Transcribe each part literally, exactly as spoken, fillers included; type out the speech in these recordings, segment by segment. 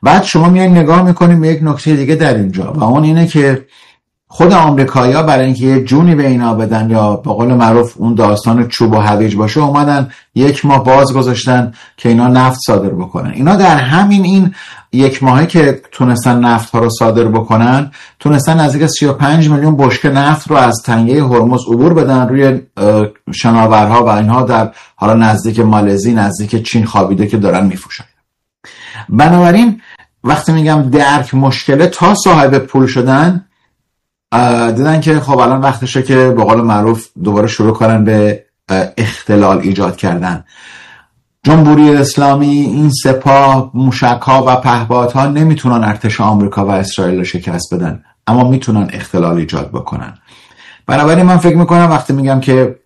بعد شما میایین نگاه میکنیم به یک نکته دیگه در اینجا و اون اینه که خود آمریکایی‌ها برای اینکه یه جونی به اینا بدن یا به قول معروف اون داستان چوب و هویج باشه اومدن یک ماه باز گذاشتن که اینا نفت صادر بکنن. اینا در همین این یک ماهی که تونستن نفت ها رو صادر بکنن تونستن نزدیک سی و پنج میلیون بشکه نفت رو از تنگه هرمز عبور بدن روی شناورها و اینها در حالا نزدیک مالزی نزدیک چین خوابیده که دارن میفروشن. بنابراین وقتی میگم درک مشکله تا صاحب پول شدن دیدن که خب الان وقتشه که به قول معروف دوباره شروع کنن به اختلال ایجاد کردن. جمهوری اسلامی، این سپاه، موشک‌ها و پهپادها نمیتونن ارتش آمریکا و اسرائیل رو شکست بدن، اما میتونن اختلال ایجاد بکنن. بنابراین من فکر میکنم وقتی میگم که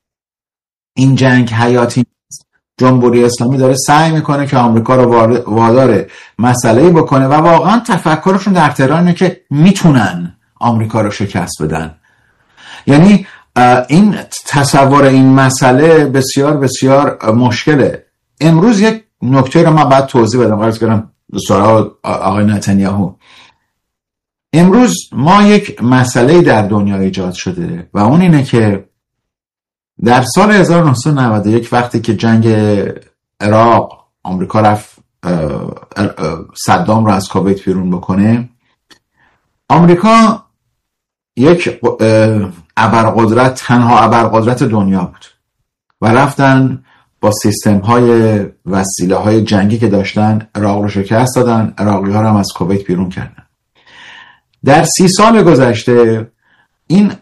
این جنگ حیاتی، جمهوری اسلامی داره سعی میکنه که آمریکا رو وادار مسئله‌ای بکنه و واقعا تفکرشون در تهرانه که میتونن آمریکا رو شکست بدن. یعنی این تصور این مسئله بسیار بسیار مشکله. امروز یک نکته رو من باید توضیح بدم قرض کردم سراغ آقای نتانیاهو. امروز ما یک مسئله در دنیا ایجاد شده و اون اینه که در سال هزار و نهصد و نود و یک وقتی که جنگ عراق آمریکا رفت صدام رو از کویت بیرون بکنه، آمریکا یک ابرقدرت، تنها ابرقدرت دنیا بود و رفتن با سیستم های وسیله های جنگی که داشتن عراق رو شکست دادن، عراقی ها رو هم از کویت بیرون کردن. در سی سال گذشته این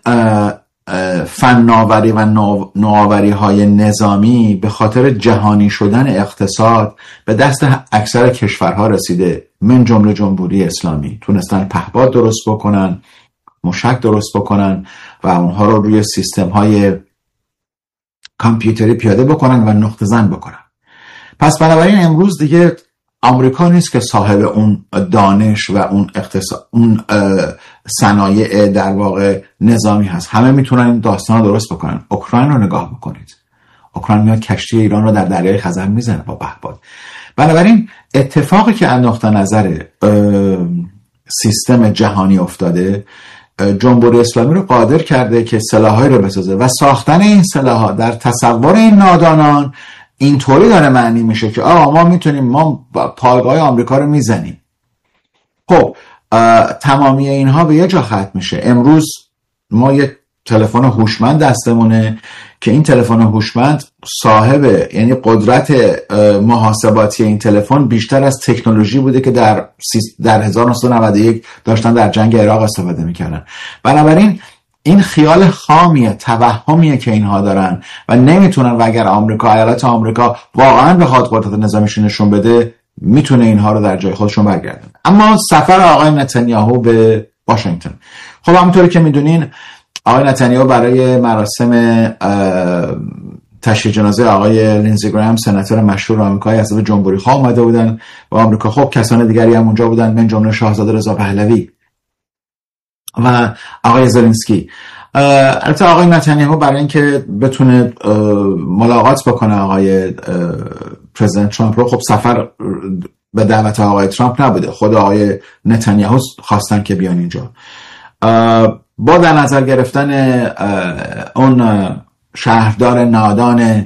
فناوری و نوآوری های نظامی به خاطر جهانی شدن اقتصاد به دست اکثر کشورها رسیده، من جمله جمهوری اسلامی. تونستن پهپاد درست بکنن، موشک درست بکنن و اونها رو روی سیستم های کامپیوتری پیاده بکنن و نقطه زن بکنن. پس بنابراین امروز دیگه آمریکا نیست که صاحب اون دانش و اون اقتصاد، اون صنایع در واقع نظامی هست. همه میتونن این داستان رو درست بکنن. اوکراین رو نگاه بکنید. اوکراین میاد کشتی ایران رو در دریای خزر میزنه با پهپاد. بنابراین اتفاقی که انداخته نظر سیستم جهانی افتاده، جمهوری اسلامی رو قادر کرده که سلاح‌هایی رو بسازه و ساختن این سلاح‌ها در تصور این نادانان اینطوری داره معنی میشه که آقا ما میتونیم ما پایگاه آمریکا رو میزنیم. خب تمامی اینها به یه جا ختم میشه. امروز ما یک تلفن هوشمند دستمونه که این تلفن هوشمند صاحب، یعنی قدرت محاسباتی این تلفن بیشتر از تکنولوژی بوده که در در هزار و نهصد و نود و یک داشتن در جنگ عراق استفاده میکردن. بنابراین این خیال خامیه، توهمیه که اینها دارن و نمیتونن و اگر آمریکا، ایالات آمریکا واقعا بخواد قدرت نظامیشون نشون بده میتونه اینها رو در جای خودشون برگردن. اما سفر آقای نتانیاهو به واشنگتن، خب همونطوری که میدونین آقای نتانیاهو برای مراسم تشییع جنازه آقای لینزی گرام سناتور مشهور آمریکایی حزب جمهوری خواه اومده بودن و آمریکا. خب کسان دیگری هم اونجا بودن، من جمله شاهزاده رضا پهلوی و آقای زلنسکی. البته آقای نتانیاهو برای اینکه بتونه ملاقات بکنه آقای پرزیدنت ترامپ رو، خب سفر به دعوت آقای ترامپ نبوده، خود آقای نتانیاهو خواستن که بیان اینجا. با در نظر گرفتن اون شهردار نادان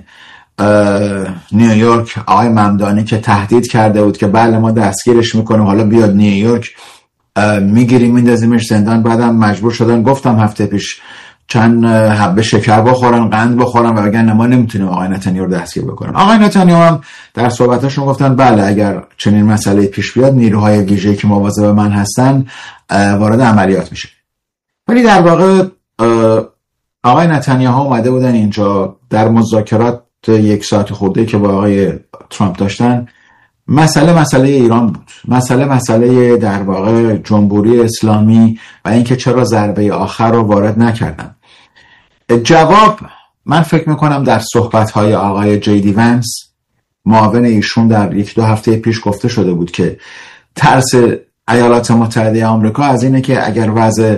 نیویورک آقای ممدانی که تهدید کرده بود که بله ما دستگیرش میکنیم، حالا بیاد نیویورک میگیریم میندازیمش زندان، بعدم مجبور شدن گفتم هفته پیش چند حبه شکر بخورن، قند بخورن و بگن ما نمیتونیم آقای نتانیاهو رو دستگیر بکنیم. آقای نتانیاهو هم در صحبتاشون گفتن بله اگر چنین مسئله پیش بیاد نیروهای ویژه‌ای که مواظب من هستن وارد عملیات میشه. ولی در واقع آقای نتانیاهو اومده بودن اینجا در مذاکرات یک ساعت خورده که با آقای ترامپ داشتن، مسئله مسئله ایران بود، مسئله مسئله در واقع جمهوری اسلامی و اینکه چرا ضربه آخر رو وارد نکردن. جواب من فکر میکنم در صحبت‌های آقای جی دی ونس معاون ایشون در یک دو هفته پیش گفته شده بود که ترس ایالات متحده آمریکا از اینه که اگر وضع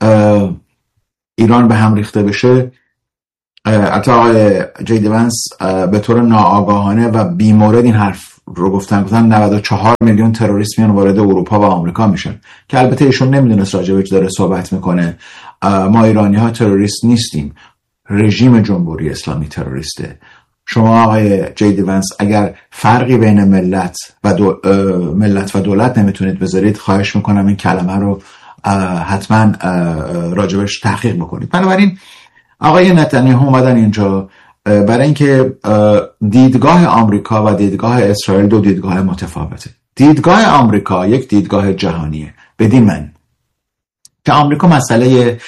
ایران به هم ریخته بشه، حتی آقای جی دی ونس به طور ناآگاهانه و بیمورد این حرف رو گفتن گفتن نود و چهار میلیون تروریست میان وارد اروپا و آمریکا میشن، که البته ایشون نمیدونست راجبش داره صحبت میکنه. ما ایرانی ها تروریست نیستیم، رژیم جمهوری اسلامی تروریسته. شما آقای جیدی ونس اگر فرقی بین ملت و دو... ملت و دولت نمیتونید بذارید، خواهش میکنم این کلمه رو حتما راجبش تحقیق بکنید. بنابراین آقای نتانیاهو اومدن اینجا برای اینکه دیدگاه آمریکا و دیدگاه اسرائیل دو دیدگاه متفاوته. دیدگاه آمریکا یک دیدگاه جهانیه، بدین من که آمریکا مسئله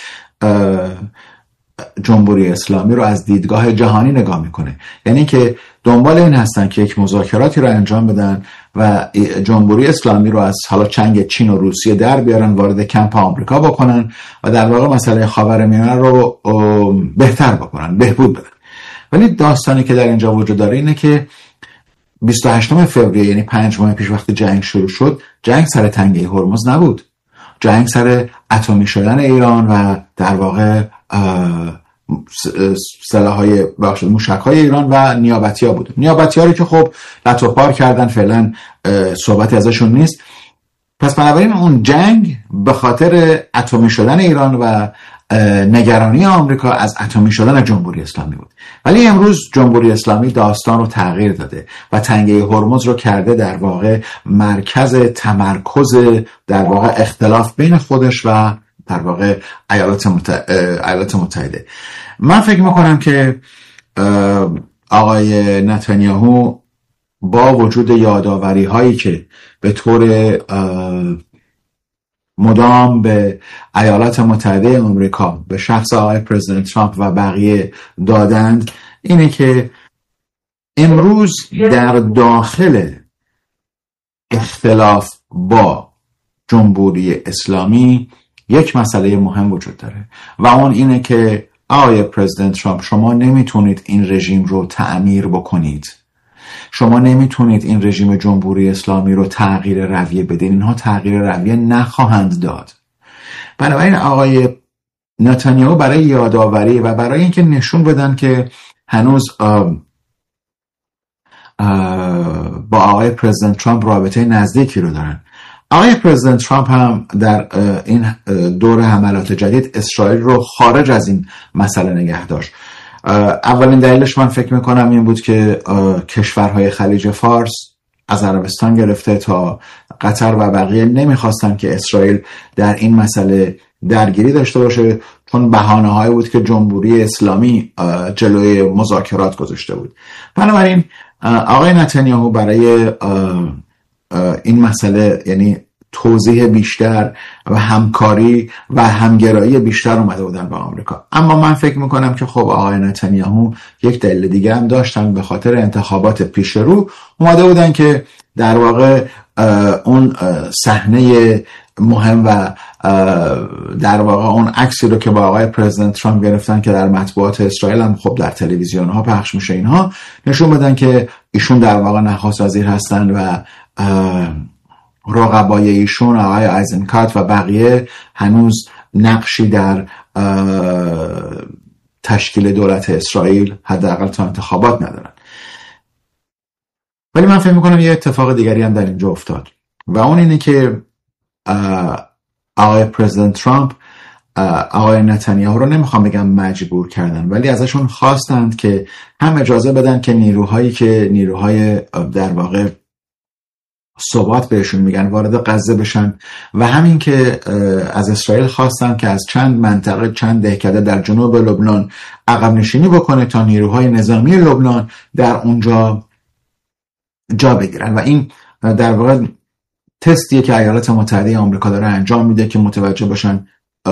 جمهوری اسلامی رو از دیدگاه جهانی نگاه میکنه، یعنی که دنبال این هستن که یک مذاکراتی رو انجام بدن و جمهوری اسلامی رو از حالا چنگ چین و روسیه در بیارن، وارد کمپ آمریکا بکنن و در واقع مسئله خاورمیانه رو بهتر بکنن، بهبود بدن. ولی داستانی که در اینجا وجود داره اینه که بیست و هشتم فوریه، یعنی پنج ماه پیش وقتی جنگ شروع شد، جنگ سر تنگه هرمز نبود، جنگ سر اتمی شدن ایران و در واقع سلاح‌های بخشید موشک‌های ایران و نیابتی‌ها بود. نیابتی‌ها رو که خب لطوپار کردن، فعلا صحبتی ازشون نیست. پس بنابراین اون جنگ به خاطر اتمی شدن ایران و نگرانی آمریکا از اتمی شدن جمهوری اسلامی بود. ولی امروز جمهوری اسلامی داستان رو تغییر داده و تنگه هرمز رو کرده در واقع مرکز تمرکز در واقع اختلاف بین خودش و در واقع ایالات مت... ایالات متحده. من فکر میکنم که آقای نتانیاهو با وجود یادآوری هایی که به طور مدام به ایالات متحده آمریکا به شخص آقای پرزیدنت ترامپ و بقیه دادند، اینه که امروز در داخل اختلاف با جمهوری اسلامی یک مسئله مهم وجود داره و اون اینه که آقای پرزیدنت ترامپ، شما نمیتونید این رژیم رو تعمیر بکنید، شما نمیتونید این رژیم جمهوری اسلامی رو تغییر رویه بدین، اینها تغییر رویه نخواهند داد. بنابراین آقای نتانیاهو برای یادآوری و برای اینکه نشون بدن که هنوز آه آه با آقای پرزیدنت ترامپ رابطه نزدیکی رو دارن. آقای پرزیدنت ترامپ هم در این دور حملات جدید اسرائیل رو خارج از این مسئله نگه داشت. اولین دلیلش من فکر میکنم این بود که کشورهای خلیج فارس از عربستان گرفته تا قطر و بقیه نمیخواستن که اسرائیل در این مسئله درگیری داشته باشه، چون بهانه‌هایی بود که جمهوری اسلامی جلوی مذاکرات گذاشته بود. بنابراین آقای نتانیاهو برای این مسئله، یعنی توضیح بیشتر و همکاری و همگرایی بیشتر اومده بودن به آمریکا. اما من فکر میکنم که خب آقای نتانیاهو یک دلیل دیگه هم داشتن، به خاطر انتخابات پیش رو اومده بودن که در واقع اون صحنه مهم و در واقع اون عکسی رو که با آقای پرزیدنت ترامپ گرفتن که در مطبوعات اسرائیل هم خب در تلویزیون ها پخش میشه، اینها نشون بدن که ایشون در واقع نخست وزیر هستن و رقبای ایشون آقای آیزنکات و بقیه هنوز نقشی در تشکیل دولت اسرائیل حداقل تا انتخابات ندارن. ولی من فکر میکنم یه اتفاق دیگری هم در اینجا افتاد و اون اینه که آقای پرزیدنت ترامپ آقای نتانیاهو رو نمیخوام بگم مجبور کردن، ولی ازشون خواستند که هم اجازه بدن که نیروهایی که نیروهای در واقع ثبات بهشون میگن وارد غزه بشن و همین که از اسرائیل خواستن که از چند منطقه، چند دهکده در جنوب لبنان عقب نشینی بکنه تا نیروهای نظامی لبنان در اونجا جا بگیرن و این در واقع تستیه که ایالات متحده آمریکا داره انجام میده که متوجه باشن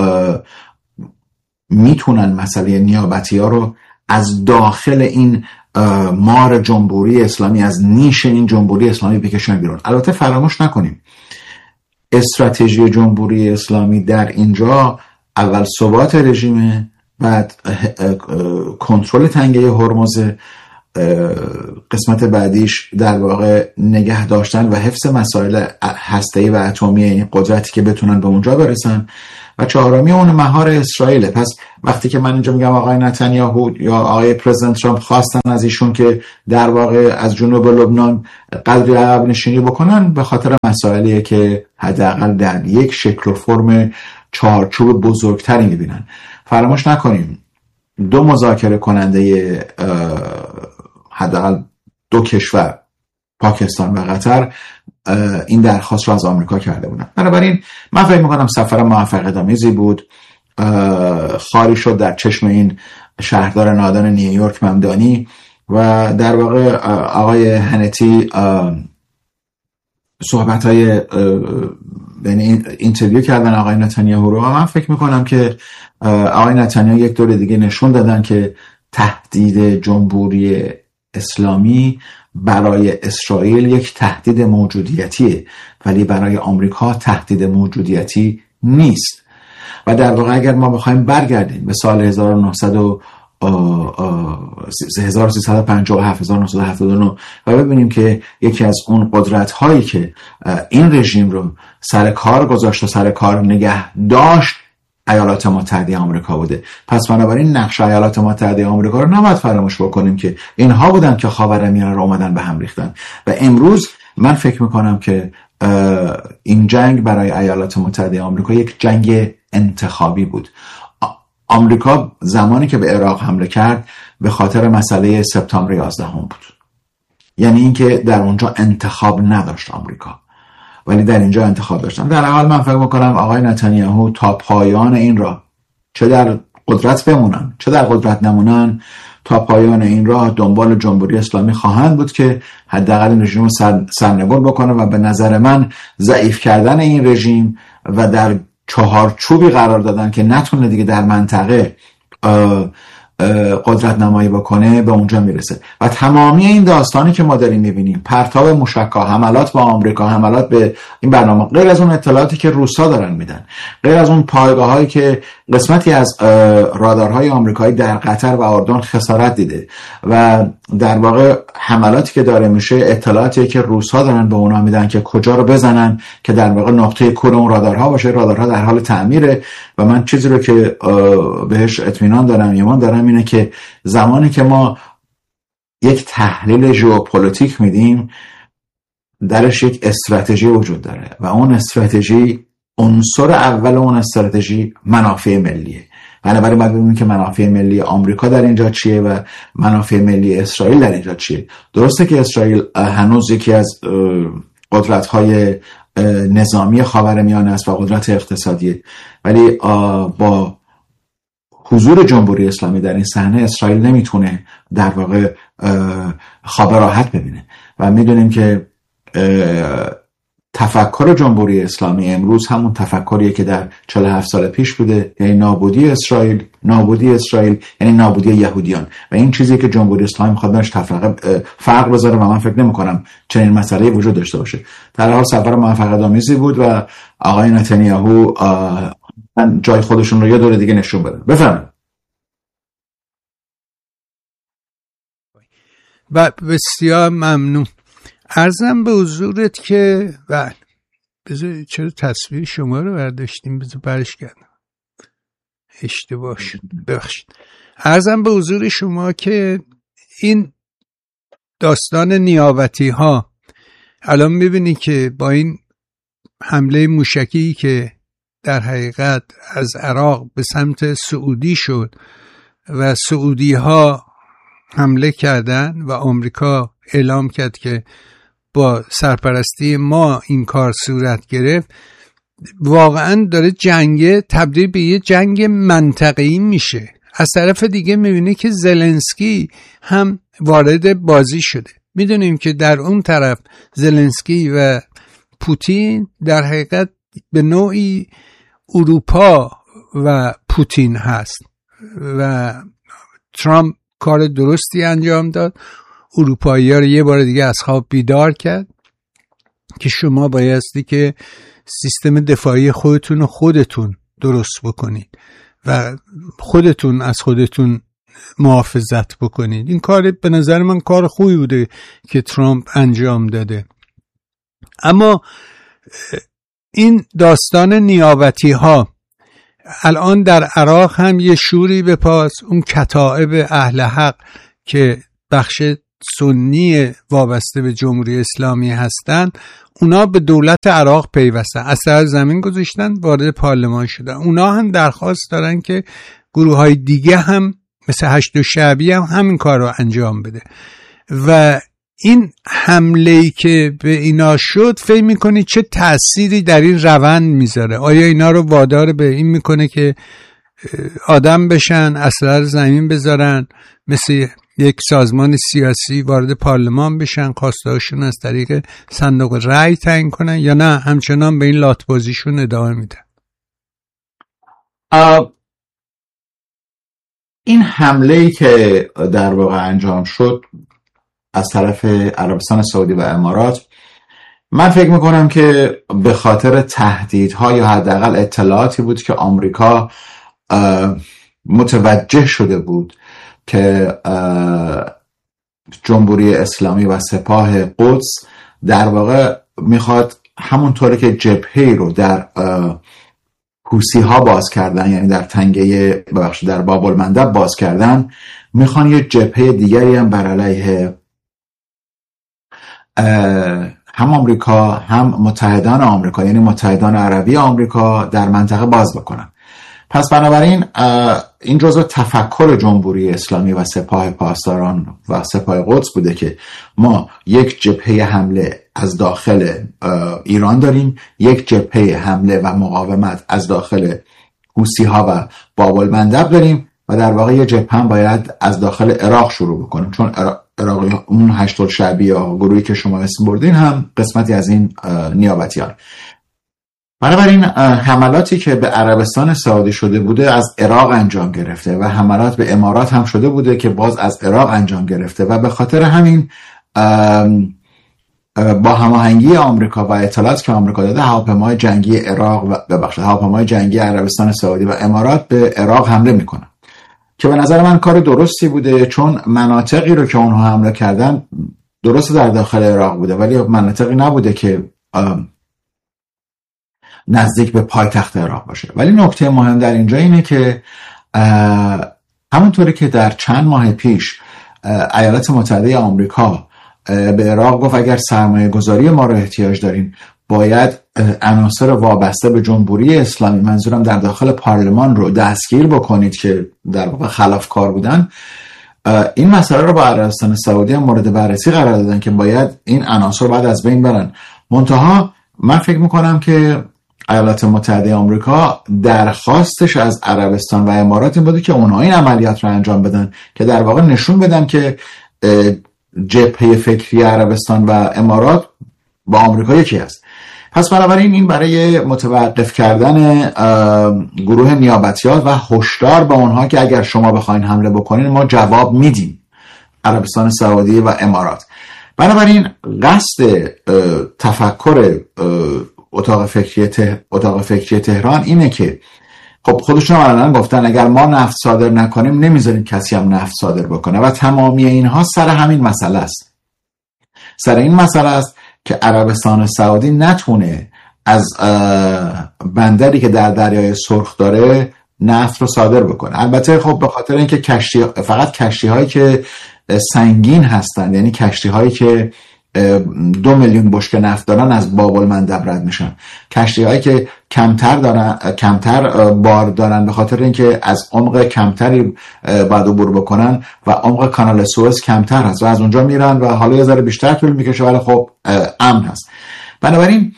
میتونن مسئله نیابتی ها رو از داخل این مار جمهوری اسلامی، از نیش این جمهوری اسلامی بکشن بیرون. البته فراموش نکنیم استراتژی جمهوری اسلامی در اینجا اول ثبات رژیم، بعد کنترل تنگه هرمز، قسمت بعدیش در واقع نگه داشتن و حفظ مسائل هسته‌ای و اتمی، یعنی قدرتی که بتونن به اونجا برسن. و چهارمی اون مهار اسرائیل. پس وقتی که من اینجا میگم آقای نتانیاهو یا آقای پرزیدنت ترامپ خواستن از ایشون که در واقع از جنوب لبنان قدری عقب نشینی بکنن، به خاطر مسائلیه که حداقل در یک شکل و فرم چارچوب بزرگتری میبینن. فراموش نکنیم دو مذاکره کننده حداقل دو کشور، پاکستان و قطر، این درخواست رو از آمریکا کرده بودن. بنابراین من فکر میکنم سفر موفقیت آمیزی بود. خاری شد در چشم این شهردار نادان نیویورک ممدانی و در واقع آقای هنتی صحبت های یعنی اینترویو کردن آقای نتانیاهو رو و من فکر میکنم که آقای نتانیاهو یک دور دیگه نشون دادن که تهدید جمهوری اسلامی برای اسرائیل یک تهدید موجودیتیه، ولی برای آمریکا تهدید موجودیتی نیست. و در واقع اگر ما بخوایم برگردیم به سال هزار و نهصد و هزار و سیصد و پنجاه و هفت هزار و نهصد و هفتاد و نه و ببینیم که یکی از اون قدرت هایی که این رژیم رو سر کار گذاشت و سر کار نگه داشت ایالات متحده آمریکا بوده. پس بنابراین نقش ایالات متحده آمریکا رو نباید فراموش بکنیم که اینها بودن که خاورمیانه رو اومدن به هم ریختن. و امروز من فکر میکنم که این جنگ برای ایالات متحده آمریکا یک جنگ انتخابی بود. آمریکا زمانی که به عراق حمله کرد به خاطر مسئله سپتامبر یازدهم بود، یعنی اینکه در اونجا انتخاب نداشت آمریکا، ولی در اینجا انتخاب داشتن. در حال من فکر میکنم آقای نتانیاهو تا پایان این راه، چه در قدرت بمونن چه در قدرت نمونن، تا پایان این راه دنبال جمهوری اسلامی خواهند بود که حداقل این رژیم رو سر، سرنگون بکنه و به نظر من ضعیف کردن این رژیم و در چهارچوبی قرار دادن که نتونه دیگه در منطقه قدرت نمایی بکنه به اونجا میرسه. و تمامی این داستانی که ما داریم میبینیم، پرتاب موشک‌ها، حملات با آمریکا، حملات به این برنامه، غیر از اون اطلاعاتی که روس‌ها دارن میدن، غیر از اون پایگاه‌هایی که قسمتی از رادارهای آمریکایی در قطر و اردن خسارت دیده و در واقع حملاتی که داره میشه اطلاعاتی که روس‌ها دارن به اونا میدن که کجا رو بزنن که در واقع نقطه کور اون رادارها باشه. رادارها در حال تعمیره و من چیزی رو که بهش اطمینان دارم، ایمان دارم، اینه که زمانی که ما یک تحلیل ژئوپلیتیک میدیم درش یک استراتژی وجود داره و اون استراتژی، عنصر اول اون استراتژی منافع ملیه. بنابراین باید ببینیم که منافع ملی آمریکا در اینجا چیه و منافع ملی اسرائیل در اینجا چیه. درسته که اسرائیل هنوز یکی از قدرت‌های نظامی خاورمیانه است و قدرت اقتصادی، ولی با حضور جمهوری اسلامی در این صحنه اسرائیل نمیتونه در واقع خواب راحت ببینه و میدونیم که تفکر جمهوری اسلامی امروز همون تفکریه که در چهل و هفت سال پیش بوده، یعنی نابودی اسرائیل. نابودی اسرائیل یعنی نابودی یهودیان و این چیزی که جمهوری اسلامی میخواد درش تفرقه فرق بذاره و من فکر نمی‌کنم چنین مسئله وجود داشته باشه. در حال سفر موفقیت آمیزی بود و آقای نتانیاهو جای خودشون رو یه دور دیگه نشون بدن. بفرمایید. و بسیار ممنون. عرضم به حضورت که بله بذار چرا تصویر شما رو برداشتیم، بذار برش کردم اشتباه شد ببخشید. عرضم به حضور شما که این داستان نیابتی ها الان میبینی که با این حمله موشکی که در حقیقت از عراق به سمت سعودی شد و سعودی ها حمله کردن و آمریکا اعلام کرد که با سرپرستی ما این کار صورت گرفت، واقعا داره جنگ تبدیل به یه جنگ منطقه‌ای میشه. از طرف دیگه میبینی که زلنسکی هم وارد بازی شده. میدونیم که در اون طرف زلنسکی و پوتین در حقیقت به نوعی اروپا و پوتین هست و ترامپ کار درستی انجام داد، اروپایی ها رو یه بار دیگه از خواب بیدار کرد که شما بایستی که سیستم دفاعی خودتون رو خودتون درست بکنید و خودتون از خودتون محافظت بکنید. این کار به نظر من کار خوبی بوده که ترامپ انجام داده. اما این داستان نیابتی ها الان در عراق هم یه شوری به پاس، اون کتائب اهل حق که بخش سنی وابسته به جمهوری اسلامی هستن، اونا به دولت عراق پیوستن، از سر زمین گذاشتن، وارد پارلمان شدن. اونا هم درخواست دارن که گروه های دیگه هم مثل هشت و شعبی هم همین کار رو انجام بده. و این حمله‌ای که به اینا شد، فکر می‌کنی چه تأثیری در این روند میذاره؟ آیا اینا رو وادار به این میکنه که آدم بشن، اسلحه زمین بذارن، مثل یک سازمان سیاسی وارد پارلمان بشن، خواسته‌هاشون از طریق صندوق رأی تعیین کنن، یا نه همچنان به این لاتبازیشون ادامه میدن؟ این حمله‌ای که در واقع انجام شد از طرف عربستان سعودی و امارات، من فکر میکنم که به خاطر تهدیدها یا حداقل اطلاعاتی بود که آمریکا متوجه شده بود که جمهوری اسلامی و سپاه قدس در واقع میخواد همونطوری که جبهه‌ای رو در حوثی ها باز کردن، یعنی در تنگه ببخش در باب المندب باز کردن، میخوان یه جبهه دیگری هم بر علیه هم آمریکا هم متحدان آمریکا، یعنی متحدان عربی آمریکا در منطقه باز بکنن. پس بنابراین این جزء تفکر جمهوری اسلامی و سپاه پاسداران و سپاه قدس بوده که ما یک جبهه حمله از داخل ایران داریم، یک جبهه حمله و مقاومت از داخل حوثی ها و باب المندب داریم و در واقع یه جبهه هم باید از داخل عراق شروع بکنیم، چون عراقی اون هشت الشعبی یا گروهی که شما اسم بردین هم قسمتی از این نیابتیان. بنابراین حملاتی که به عربستان سعودی شده بوده از عراق انجام گرفته و حملات به امارات هم شده بوده که باز از عراق انجام گرفته و به خاطر همین با هماهنگی آمریکا و اطلاعاتی که آمریکا داده، هواپیمای جنگی عراق و ببخشید هواپیمای جنگی عربستان سعودی و امارات به عراق حمله میکنن که به نظر من کار درستی بوده، چون مناطقی رو که اونها حمله کردن درست در داخل عراق بوده ولی مناطقی نبوده که نزدیک به پایتخت عراق باشه. ولی نکته مهم در اینجا اینه که همونطوری که در چند ماه پیش ایالات متحده آمریکا به عراق گفت اگر سرمایه گذاری ما رو احتیاج داریم باید عناصر وابسته به جمهوری اسلامی، منظورم در داخل پارلمان، رو دستگیر بکنید که در واقع خلافکار بودن، این مسئله رو با عربستان سعودی هم مورد بررسی قرار دادن که باید این عناصر بعد از بین برن. منتها من فکر میکنم که ایالات متحده آمریکا درخواستش از عربستان و امارات این بوده که اونها این عملیات رو انجام بدن که در واقع نشون بدن که جبهه فکری عربستان و امارات با آمریکا یکی است. پس بنابراین این برای متوقف کردن گروه نیابتیات و هشدار به اونها که اگر شما بخواین حمله بکنین ما جواب میدیم، عربستان سعودی و امارات. بنابراین قصد تفکر اتاق فکری ته... اتاق فکری تهران اینه که خب خودشون هم الان گفتن اگر ما نفت صادر نکنیم نمیذاریم کسی هم نفت صادر بکنه و تمامی اینها سر همین مسئله است. سر این مسئله است که عربستان سعودی نتونه از بندری که در دریای سرخ داره نفت رو صادر بکنه. البته خب به خاطر اینکه کشتی فقط کشتی هایی که سنگین هستن، یعنی کشتی هایی که دو میلیون بشکه نفت دارن از باب المندب رد میشن. کشتی هایی که کمتر دارن کمتر بار دارن به خاطر اینکه از عمق کمتری باید عبور بکنن و عمق کانال سوئز کمتر هست و از اونجا میرن و حالا یه ذره بیشتر طول میکشه ولی خب امن هست. بنابراین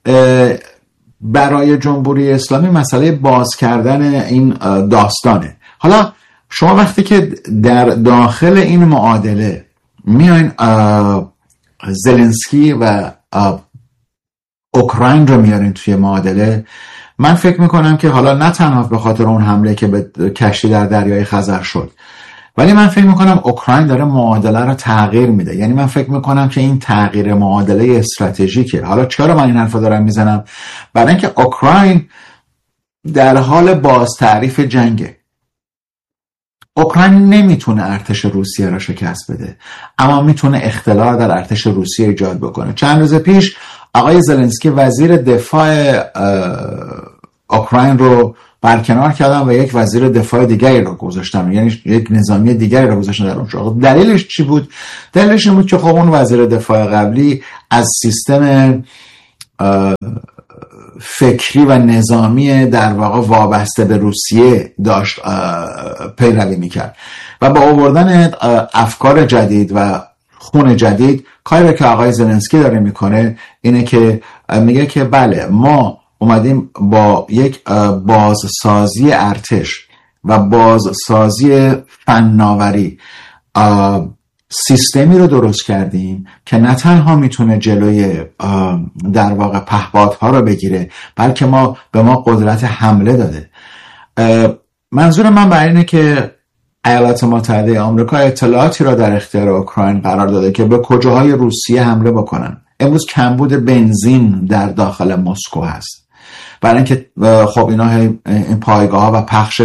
برای جمهوری اسلامی مسئله باز کردن این داستانه. حالا شما وقتی که در داخل این معادله میاین زلنسکی و اوکراین رو میارین توی معادله، من فکر میکنم که حالا نه تنها به خاطر اون حمله که به کشتی در دریای خزر شد، ولی من فکر میکنم اوکراین داره معادله رو تغییر میده. یعنی من فکر میکنم که این تغییر معادله استراتژیکه. حالا چرا من این حرفا دارم میزنم؟ برای اینکه اوکراین در حال باز تعریف جنگه. اوکراین نمیتونه ارتش روسیه را شکست بده، اما میتونه اختلال در ارتش روسیه ایجاد بکنه. چند روز پیش آقای زلنسکی وزیر دفاع اوکراین رو برکنار کردن و یک وزیر دفاع دیگری رو گذاشتن، یعنی یک نظامی دیگری رو گذاشتن در اون شغل. دلیلش چی بود؟ دلیلش این بود که خب اون وزیر دفاع قبلی از سیستم فکری و نظامی در واقع وابسته به روسیه داشت پیروی میکرد و با آوردن افکار جدید و خون جدید، کاری که آقای زلنسکی داره میکنه اینه که میگه که بله ما اومدیم با یک بازسازی ارتش و بازسازی فناوری سیستمی رو درست کردیم که نه تنها میتونه جلوی در واقع پهپادها رو بگیره، بلکه ما به ما قدرت حمله داده. منظور من بر اینه که ایالات متحده آمریکا اطلاعاتی را در اختیار اوکراین قرار داده که به کجاهای روسیه حمله بکنن. امروز کمبود بنزین در داخل مسکو هست، برای اینکه خب اینا این پایگاه ها و پخش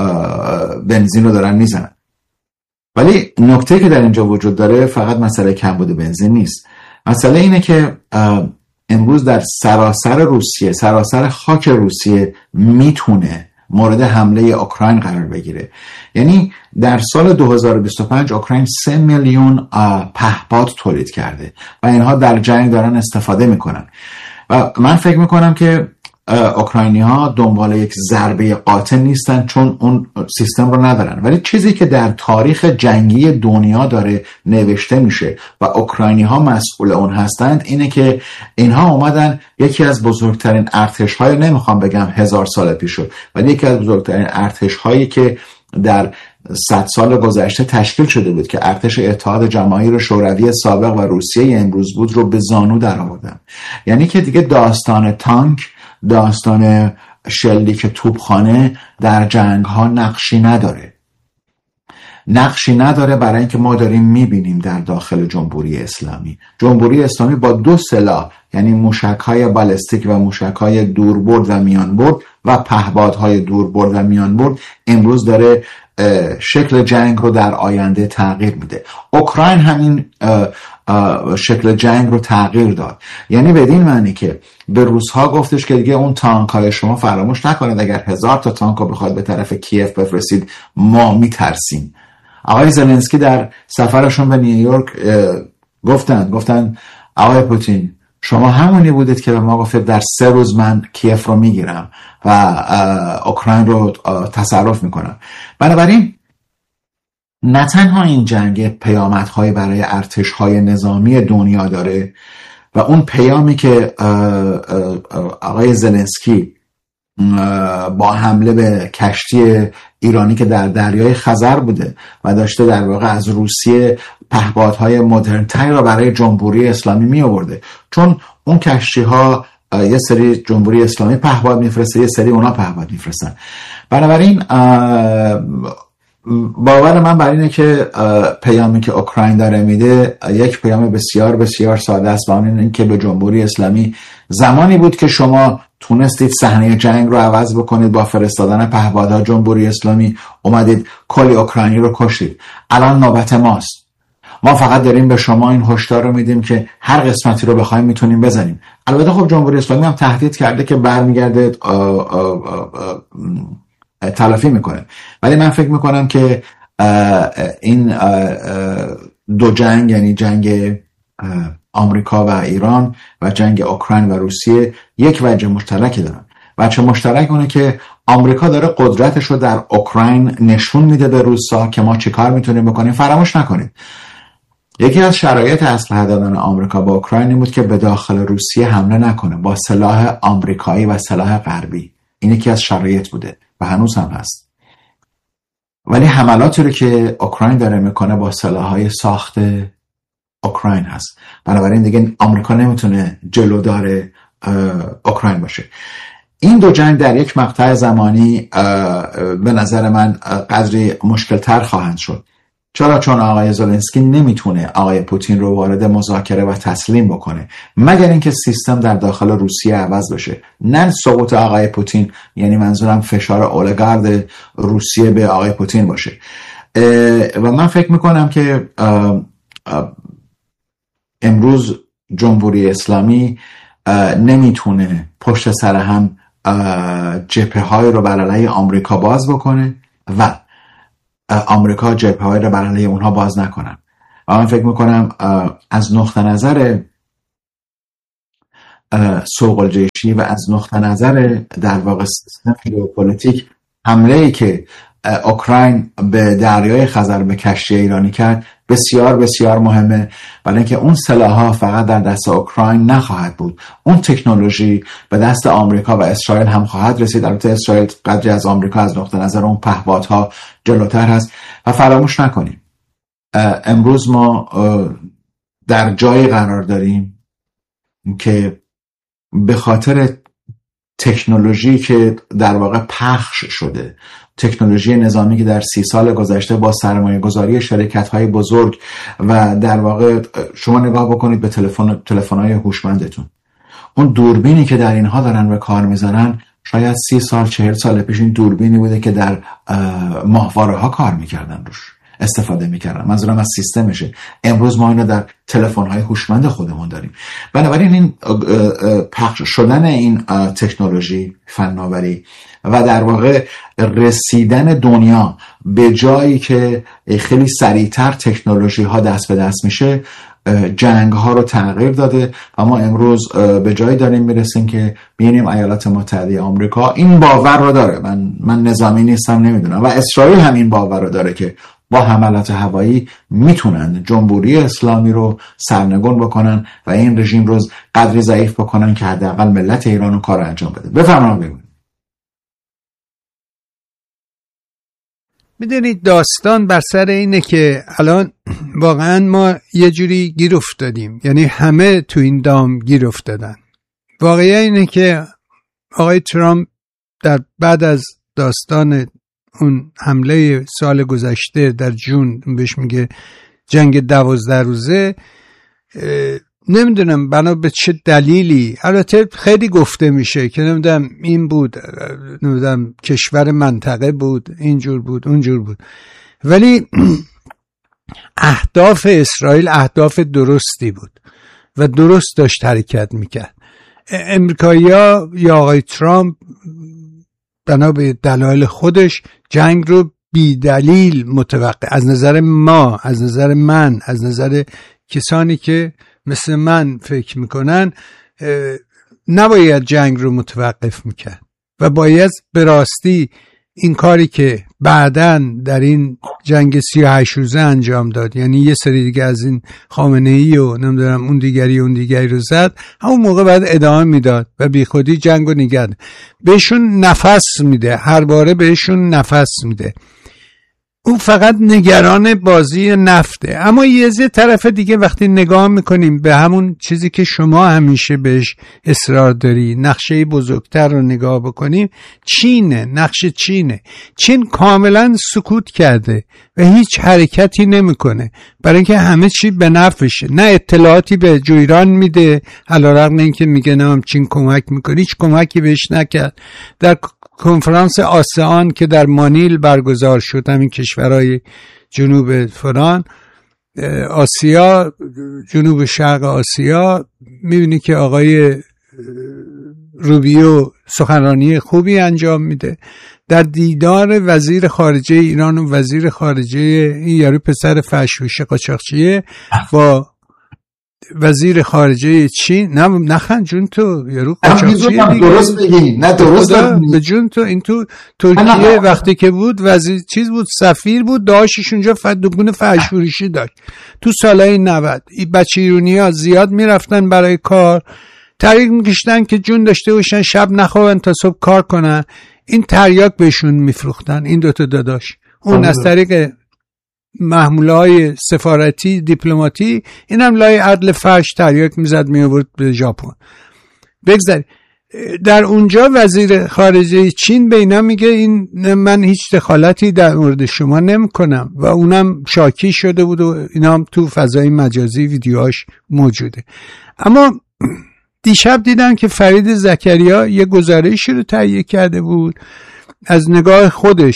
بنزین رو دارن میزنن. ولی نکته که در اینجا وجود داره فقط مسئله کمبود بنزین نیست. مسئله اینه که امروز در سراسر روسیه، سراسر خاک روسیه میتونه مورد حمله اوکراین قرار بگیره. یعنی در سال دو هزار و بیست و پنج اوکراین سه میلیون پهپاد تولید کرده و اینها در جنگ دارن استفاده میکنن و من فکر میکنم که اوکراینی ها دنبال یک ضربه قاطع نیستن چون اون سیستم رو ندارن، ولی چیزی که در تاریخ جنگی دنیا داره نوشته میشه و اوکراینی ها مسئول اون هستند اینه که اینها اومدن یکی از بزرگترین ارتش های، نمیخوام بگم هزار سال پیش شد، ولی یکی از بزرگترین ارتش هایی که در صد سال گذشته تشکیل شده بود که ارتش اتحاد جماهیر شوروی سابق و روسیه امروز بود رو به زانو در آوردن. یعنی که دیگه داستان تانک، داستان شلیک توپخانه در جنگ ها نقشی نداره نقشی نداره برای اینکه ما داریم میبینیم در داخل جمهوری اسلامی جمهوری اسلامی با دو سلاح، یعنی موشک‌های بالستیک و موشک‌های دوربرد و میانبرد و پهپادهای دوربرد و میانبرد، امروز داره شکل جنگ رو در آینده تغییر میده. اوکراین همین شکل جنگ رو تغییر داد، یعنی بدین معنی که به روس‌ها گفتش که دیگه اون تانک‌های شما فراموش نکنید اگر هزار تا تانک رو بخواد به طرف کیف بفرستید ما میترسیم. آقای زلنسکی در سفرشون به نیویورک گفتن گفتن آقای پوتین شما همونی بودید که به ما گفتید در سه روز من کیف رو میگیرم و اوکراین رو تصرف میکنم. بنابراین نه تنها این جنگ پیامدهای برای ارتشهای نظامی دنیا داره و اون پیامی که آقای زلنسکی با حمله به کشتی ایرانی که در دریای خزر بوده و داشته در واقع از روسیه پهپادهای مدرن‌تری را برای جمهوری اسلامی می آورده، چون اون کشتی ها یه سری جمهوری اسلامی پهپاد میفرسته، یه سری اونا پهپاد میفرستن. بنابراین باور من بر اینه که پیامی که اوکراین داره میده یک پیام بسیار بسیار ساده است و اون اینه که به جمهوری اسلامی زمانی بود که شما تونستید صحنه جنگ رو عوض بکنید با فرستادن پهپادها، جمهوری اسلامی اومدید کلی اوکراینی رو کشتید. الان نوبت ماست. ما فقط داریم به شما این هشدار رو میدیم که هر قسمتی رو بخوایم میتونیم بزنیم. البته خب جمهوری اسلامی هم تهدید کرده که برمیگرده تلافی میکنه، ولی من فکر میکنم که این دو جنگ، یعنی جنگ آمریکا و ایران و جنگ اوکراین و روسیه، یک وجه مشترکی دارن. وجه مشترک اونه که آمریکا داره قدرتش رو در اوکراین نشون میده به روسا که ما چی کار میتونیم بکنیم. فراموش نکنید یکی از شرایط اسلحه دادن آمریکا با اوکراین این بود که به داخل روسیه حمله نکنه با سلاح آمریکایی و سلاح غربی. این یکی از شرایط بوده و هنوز هم هست. ولی حملاتی رو که اوکراین داره میکنه با سلاح‌های ساخت اوکراین هست. بنابراین دیگه آمریکا نمیتونه جلودار اوکراین باشه. این دو جنگ در یک مقطع زمانی به نظر من قدری مشکل تر خواهند شد. چرا؟ چون آقای زلنسکی نمیتونه آقای پوتین رو وارد مذاکره و تسلیم بکنه مگر اینکه سیستم در داخل روسیه عوض بشه. نه سقوط آقای پوتین، یعنی منظورم فشار اولیگارد روسیه به آقای پوتین باشه. و من فکر میکنم که امروز جمهوری اسلامی نمیتونه پشت سر هم جبهه های رو بر علیه آمریکا باز بکنه و آمریکا جبهه های رو بر علیه اونها باز نکنن. و من فکر میکنم از نقطه نظر سوق الجیشی و از نقطه نظر در واقع سیستم ژئوپلیتیک حمله‌ای که اوکراین به دریای خزر به کشتی ایرانی کرد بسیار بسیار مهمه، برای اینکه اون سلاح‌ها فقط در دست اوکراین نخواهد بود، اون تکنولوژی به دست آمریکا و اسرائیل هم خواهد رسید. البته اسرائیل قدری از آمریکا از نقطه نظر اون پهپادها جلوتر هست. و فراموش نکنیم امروز ما در جایی قرار داریم که به خاطر تکنولوژی که در واقع پخش شده، تکنولوژی نظامی که در سی سال گذشته با سرمایه گذاری شرکت های بزرگ و در واقع شما نگاه بکنید به تلفن تلفن‌های هوشمندتون، اون دوربینی که در اینها دارن به کار میزنن شاید سی سال چهل سال پیش این دوربینی بوده که در ماهواره ها کار میکردن، روش استفاده میکردن. منظورم از سیستمشه. امروز ما اینو در تلفن‌های هوشمند خودمون داریم. بنابراین این پخش شدن این تکنولوژی، فناوری و در واقع رسیدن دنیا به جایی که خیلی سریعتر تکنولوژی ها دست به دست میشه، جنگ ها رو تغییر داده و ما امروز به جایی داریم میرسیم که ببینیم ایالات متحده آمریکا این باور رو داره. من من نظامی نیستم، نمیدونم، و اسرائیل هم این باور رو داره که با حملات هوایی میتونن جمهوری اسلامی رو سرنگون بکنن و این رژیم رو قدری ضعیف بکنن که حداقل ملت ایران رو کار انجام بده. بفرمایید. بگوید. میدونید داستان بر سر اینه که الان واقعا ما یه جوری گیر افتادیم، یعنی همه تو این دام گیر افتادن. واقعا اینه که آقای ترامپ در بعد از داستان اون حمله سال گذشته در جون، بهش میگه جنگ دوازده روزه، نمیدونم بنا به چه دلیلی، البته خیلی گفته میشه که نمیدونم این بود، نمیدونم کشور منطقه بود، اینجور بود اونجور بود، ولی اهداف اسرائیل اهداف درستی بود و درست داشت حرکت میکرد. امریکایی‌ها یا آقای ترامپ بنا به دلایل خودش جنگ رو بی دلیل متوقع، از نظر ما، از نظر من، از نظر کسانی که مثل من فکر میکنن، نباید جنگ رو متوقف میکرد و باید به راستی این کاری که بعدن در این جنگ سی و هشت روزه انجام داد، یعنی یه سری دیگه از این خامنه‌ای و نمیدونم اون دیگری اون دیگری رو زد، همون موقع بعد ادامه میداد و بی خودی جنگ رو نگرد. بهشون نفس میده، هر باره بهشون نفس میده. اون فقط نگران بازی نفته. اما یه طرف دیگه وقتی نگاه میکنیم به همون چیزی که شما همیشه بهش اصرار داری، نقشه بزرگتر رو نگاه بکنیم، چینه، نقش چینه. چین کاملا سکوت کرده و هیچ حرکتی نمیکنه، برای اینکه همه چی به نفعشه. نه اطلاعاتی به ایران میده، علیرغم اینکه میگه نه چین کمک میکنه، هیچ کمکی بهش نکرد. در کنفرانس آسیان که در مانیل برگزار شد، همین کشورهای جنوب فلان آسیا، جنوب شرق آسیا، میبینی که آقای روبیو سخنرانی خوبی انجام میده. در دیدار وزیر خارجه ایران و وزیر خارجه این یارو پسر فحش‌فروش قاچاقچیه با وزیر خارجه چین، نه نخند جون تو، یارو قاچاقچیه دیگه، درست بگی، نه درست به جون تو. این تو ترکیه وقتی که بود وزیر چیز بود، سفیر بود، داشتش اونجا دکون فحش‌فروشی داشت. تو سالهای نود این بچه ایرونی‌ها زیاد میرفتن برای کار، تریاک میکشتن که جون داشته باشن، شب نخوابن تا صبح کار کنن. این تریاک بهشون میفروختن، این دوتا داداش. اون از طریق محموله‌های سفارتی دیپلماتی، این هم لای عدل فرش تریاک میزد میآورد به ژاپن. بگذارید در اونجا وزیر خارجه چین به اینا میگه این من هیچ دخالتی در مورد شما نمیکنم و اونم شاکی شده بود و اینا هم تو فضای مجازی ویدیوهاش موجوده. اما دیشب دیدم که فرید زکریا یه گزارشی رو تهیه کرده بود از نگاه خودش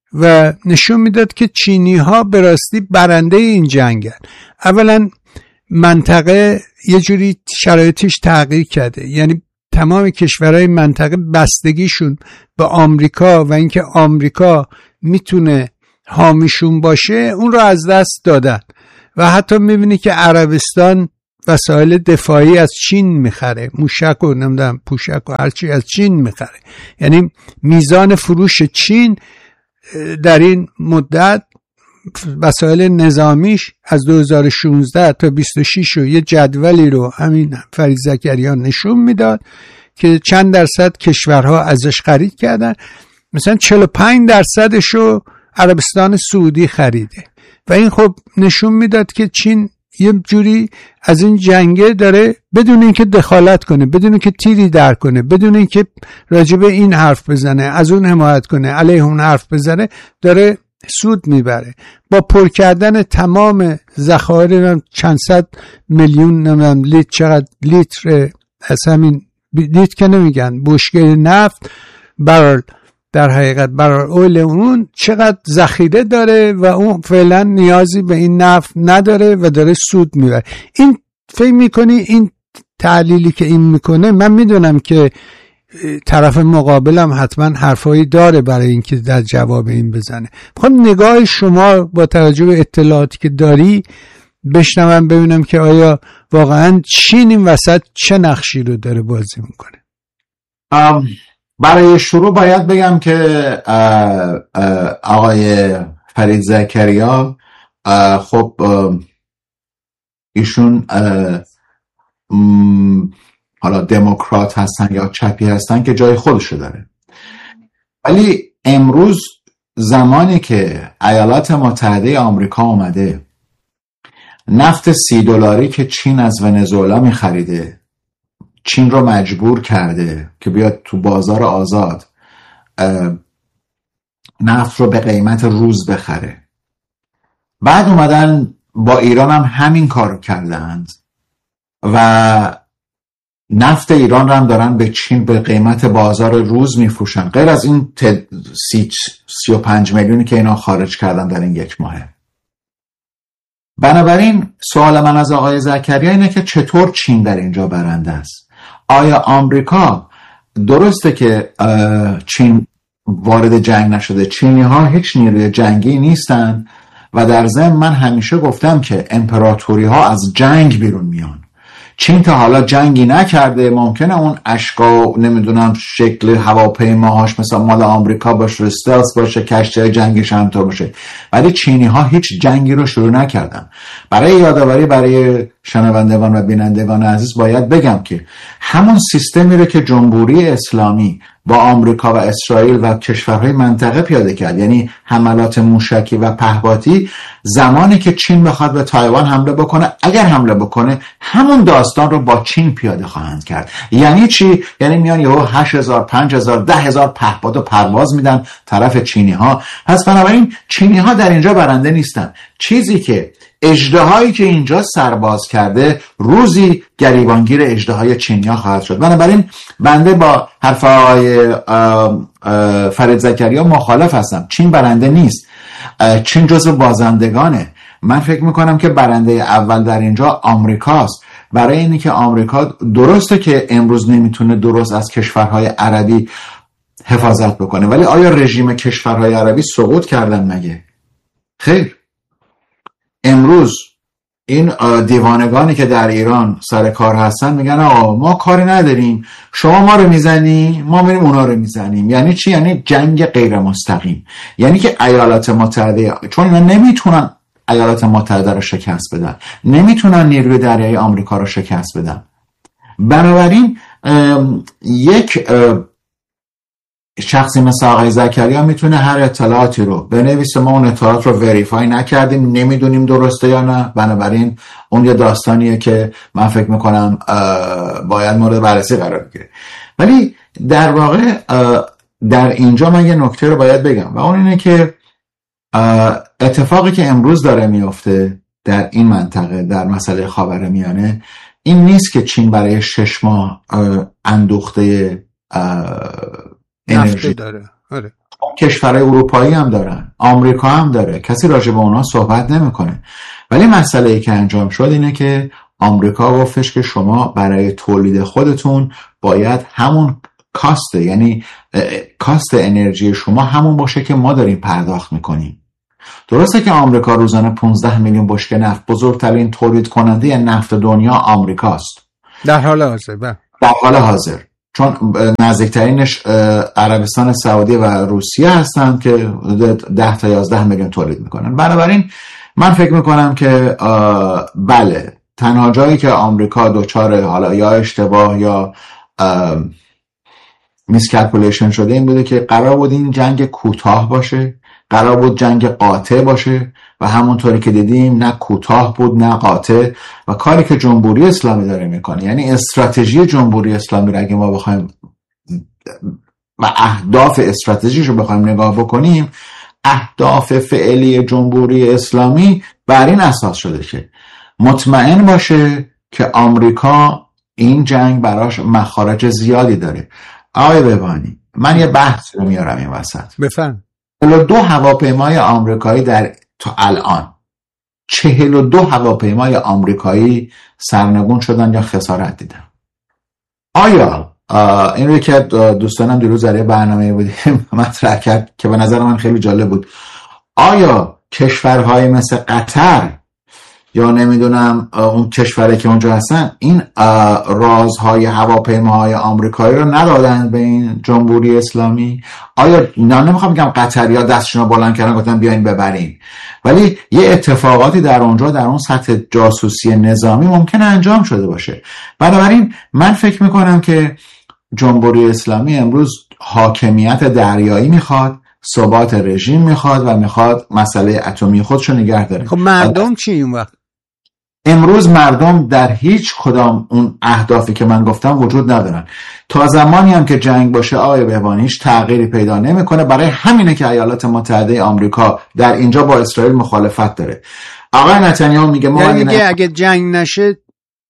و نشون میداد که چینی ها به راستی برنده این جنگن. اولا منطقه یه جوری شرایطش تغییر کرده، یعنی تمام کشورهای منطقه بستگیشون به آمریکا و اینکه آمریکا میتونه حامیشون باشه اون رو از دست دادن و حتی میبینی که عربستان وسایل دفاعی از چین میخره، موشک و نمیدونم پوشک و هرچی از چین میخره. یعنی میزان فروش چین در این مدت وسایل نظامیش از دو هزار و شانزده تا بیست و شش و یه جدولی رو همین فرید زکریان نشون میداد که چند درصد کشورها ازش خرید کردن. مثلا چهل و پنج درصدش رو عربستان سعودی خریده و این خب نشون میداد که چین یه جوری از این جنگه داره بدون اینکه دخالت کنه، بدون اینکه تیری در کنه، بدون اینکه راجب این حرف بزنه از اون حمایت کنه علیه اون حرف بزنه، داره سود میبره با پر کردن تمام ذخایر چند صد میلیون نمیدونم لیتر چقدر لیتر از همین لیتر که نمیگن بشکه نفت برال، در حقیقت برای اویل اون چقدر ذخیره داره و اون فعلا نیازی به این نفت نداره و داره سود میبره. این فکر میکنی این تحلیلی که این میکنه، من میدونم که طرف مقابلم حتما حرفایی داره برای اینکه در جواب این بزنه، میخوام نگاه شما با توجه به اطلاعاتی که داری بشنوم ببینم که آیا واقعا چین این وسط چه نقشی رو داره بازی میکنه. ام برای شروع باید بگم که آقای فرید زکریا خب ایشون حالا دموکرات هستن یا چپی هستن که جای خودشو داره، ولی امروز زمانی که ایالات متحده آمریکا اومده نفت سی دلاری که چین از ونزوئلا می خریده، چین رو مجبور کرده که بیاد تو بازار آزاد نفت رو به قیمت روز بخره. بعد اومدن با ایران هم همین کار کردند و نفت ایران رو هم دارن به چین به قیمت بازار روز میفروشن، غیر از این سی, سی و پنج میلیونی که اینا خارج کردن در این یک ماهه. بنابراین سوال من از آقای زکریا اینه که چطور چین در اینجا برنده است؟ آیا آمریکا درسته که چین وارد جنگ نشده، چینی ها هیچ نیروی جنگی نیستن و در ضمن من همیشه گفتم که امپراتوری ها از جنگ بیرون میان. چین تا حالا جنگی نکرده، ممکنه اون اشکا نمیدونم شکل هواپیماهاش مثلا مال آمریکا باشه، استلس باشه، کشتی جنگیش همطور باشه، ولی چینی ها هیچ جنگی رو شروع نکردن. برای یادآوری برای شنوندگان و بینندگان عزیز باید بگم که همون سیستمی رو که جمهوری اسلامی با آمریکا و اسرائیل و کشورهای منطقه پیاده کرد، یعنی حملات موشکی و پهپادی، زمانی که چین بخواد به تایوان حمله بکنه، اگر حمله بکنه همون داستان رو با چین پیاده خواهند کرد. یعنی چی؟ یعنی میان یهو هشت هزار، پنج هزار، ده هزار پهپاد و پرواز میدن طرف چینی ها. پس بنابراین چینی ها در اینجا برنده نیستن. چیزی که اژدهایی که اینجا سرباز کرده روزی گریبانگیر اژدهای چینیا خواهد شد. بنابراین بنده با حرف آقای فرید زکریا مخالف هستم. چین برنده نیست، چین جزو بازندگانه. من فکر میکنم که برنده اول در اینجا آمریکاست، برای اینی که آمریکا درسته که امروز نمیتونه درست از کشورهای عربی حفاظت بکنه، ولی آیا رژیم کشورهای عربی سقوط کردن مگه؟ خیر. امروز این دیوانگانی که در ایران سر کار هستن میگن آقا ما کاری نداریم، شما ما رو میزنی ما میریم اونا رو میزنیم. یعنی چی؟ یعنی جنگ غیر مستقیم. یعنی که ایالات متحده، چون اینا نمیتونن ایالات متحده رو شکست بدن، نمیتونن نیروی دریایی آمریکا رو شکست بدن، بنابراین یک شخصی مثل آقای زکریا میتونه هر اطلاعاتی رو بنویسه، ما اون اطلاعات رو وریفای نکردیم، نمیدونیم درسته یا نه، بنابراین اون یه داستانیه که من فکر میکنم باید مورد بررسی قرار بگیره. ولی در واقع در اینجا من یه نکته رو باید بگم و اون اینه که اتفاقی که امروز داره میفته در این منطقه در مسئله خاورمیانه این نیست که چین برای شش ماه اندوخته انرژی داره. آره. کشورهای اروپایی هم دارن، آمریکا هم داره، کسی راجع به اونها صحبت نمیکنه. ولی مسئله ای که انجام شد اینه که آمریکا گفتش که شما برای تولید خودتون باید همون کاست، یعنی کاست انرژی شما همون باشه که ما داریم پرداخت میکنیم. درسته که آمریکا روزانه پانزده میلیون بشکه نفت، بزرگترین تولید کننده نفت دنیا آمریکاست در حال حاضر. در حال حاضر چون نزدیکترینش عربستان سعودی و روسیه هستن که ده تا یازده میلیون تولید میکنن. بنابراین من فکر میکنم که بله، تنها جایی که آمریکا دوچار حالا یا اشتباه یا میسکالکولیشن شده این بوده که قرار بود این جنگ کوتاه باشه، قرار بود جنگ قاطع باشه و همونطوری که دیدیم نه کوتاه بود نه قاطع. و کاری که جمهوری اسلامی داره میکنه، یعنی استراتژی جمهوری اسلامی رو اگه ما بخوایم و اهداف استراتژیش رو بخوایم نگاه بکنیم، اهداف فعلی جمهوری اسلامی بر این اساس شده که مطمئن باشه که آمریکا این جنگ براش مخارج زیادی داره. آقای بهبانی، من یه بحث رو میارم این وسط. بفهم. چهل و دو هواپیمای آمریکایی در تا الان چهل و دو هواپیمای آمریکایی سرنگون شدن یا خسارت دیدن. آیا این رو که دوستانم دیروز در یه برنامه بودیم مطرح کرد که به نظر من خیلی جالب بود، آیا کشورهای مثل قطر یا نمیدونم اون کشوری که اونجا هستن این رازهای هواپیماهای آمریکایی رو ندادن به این جمهوری اسلامی؟ آیا نه نمیخوام بگم قطریا دستشون رو بلند کردن گفتن بیاین ببرین، ولی یه اتفاقاتی در اونجا در اون سطح جاسوسی نظامی ممکنه انجام شده باشه. بنابراین من فکر میکنم که جمهوری اسلامی امروز حاکمیت دریایی میخواد، ثبات رژیم میخواد و میخواد مسئله اتمی خودشو نگه داره. خب مردم چی اون وقت؟ امروز مردم در هیچ کدام اون اهدافی که من گفتم وجود ندارن. تا زمانی هم که جنگ باشه آقای بهبانی هیچ تغییری پیدا نمیکنه. برای همینه که ایالات متحده آمریکا در اینجا با اسرائیل مخالفت داره. آقای نتانیاهو میگه ما یعنی میگه اگه جنگ نشه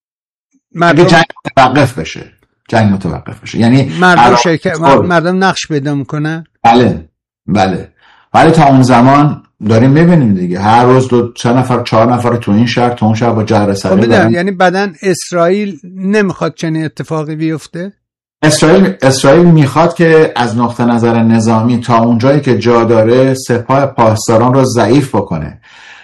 مردم اگه جنگ متوقف بشه جنگ متوقف بشه یعنی مردم شرکت مردم نقش پیدا میکنن. بله بله. ولی تا اون زمان داریم میبینیم دیگه هر روز دو چند نفر چهار نفر تو این شهر تو اون شهر با جهر سری دارن. یعنی بعدن اسرائیل نمیخواد چنین اتفاقی بیفته؟ اسرائیل اسرائیل میخواد که از نقطه نظر نظامی تا اونجایی که جا داره سپاه پاسداران رو ضعیف بکنه.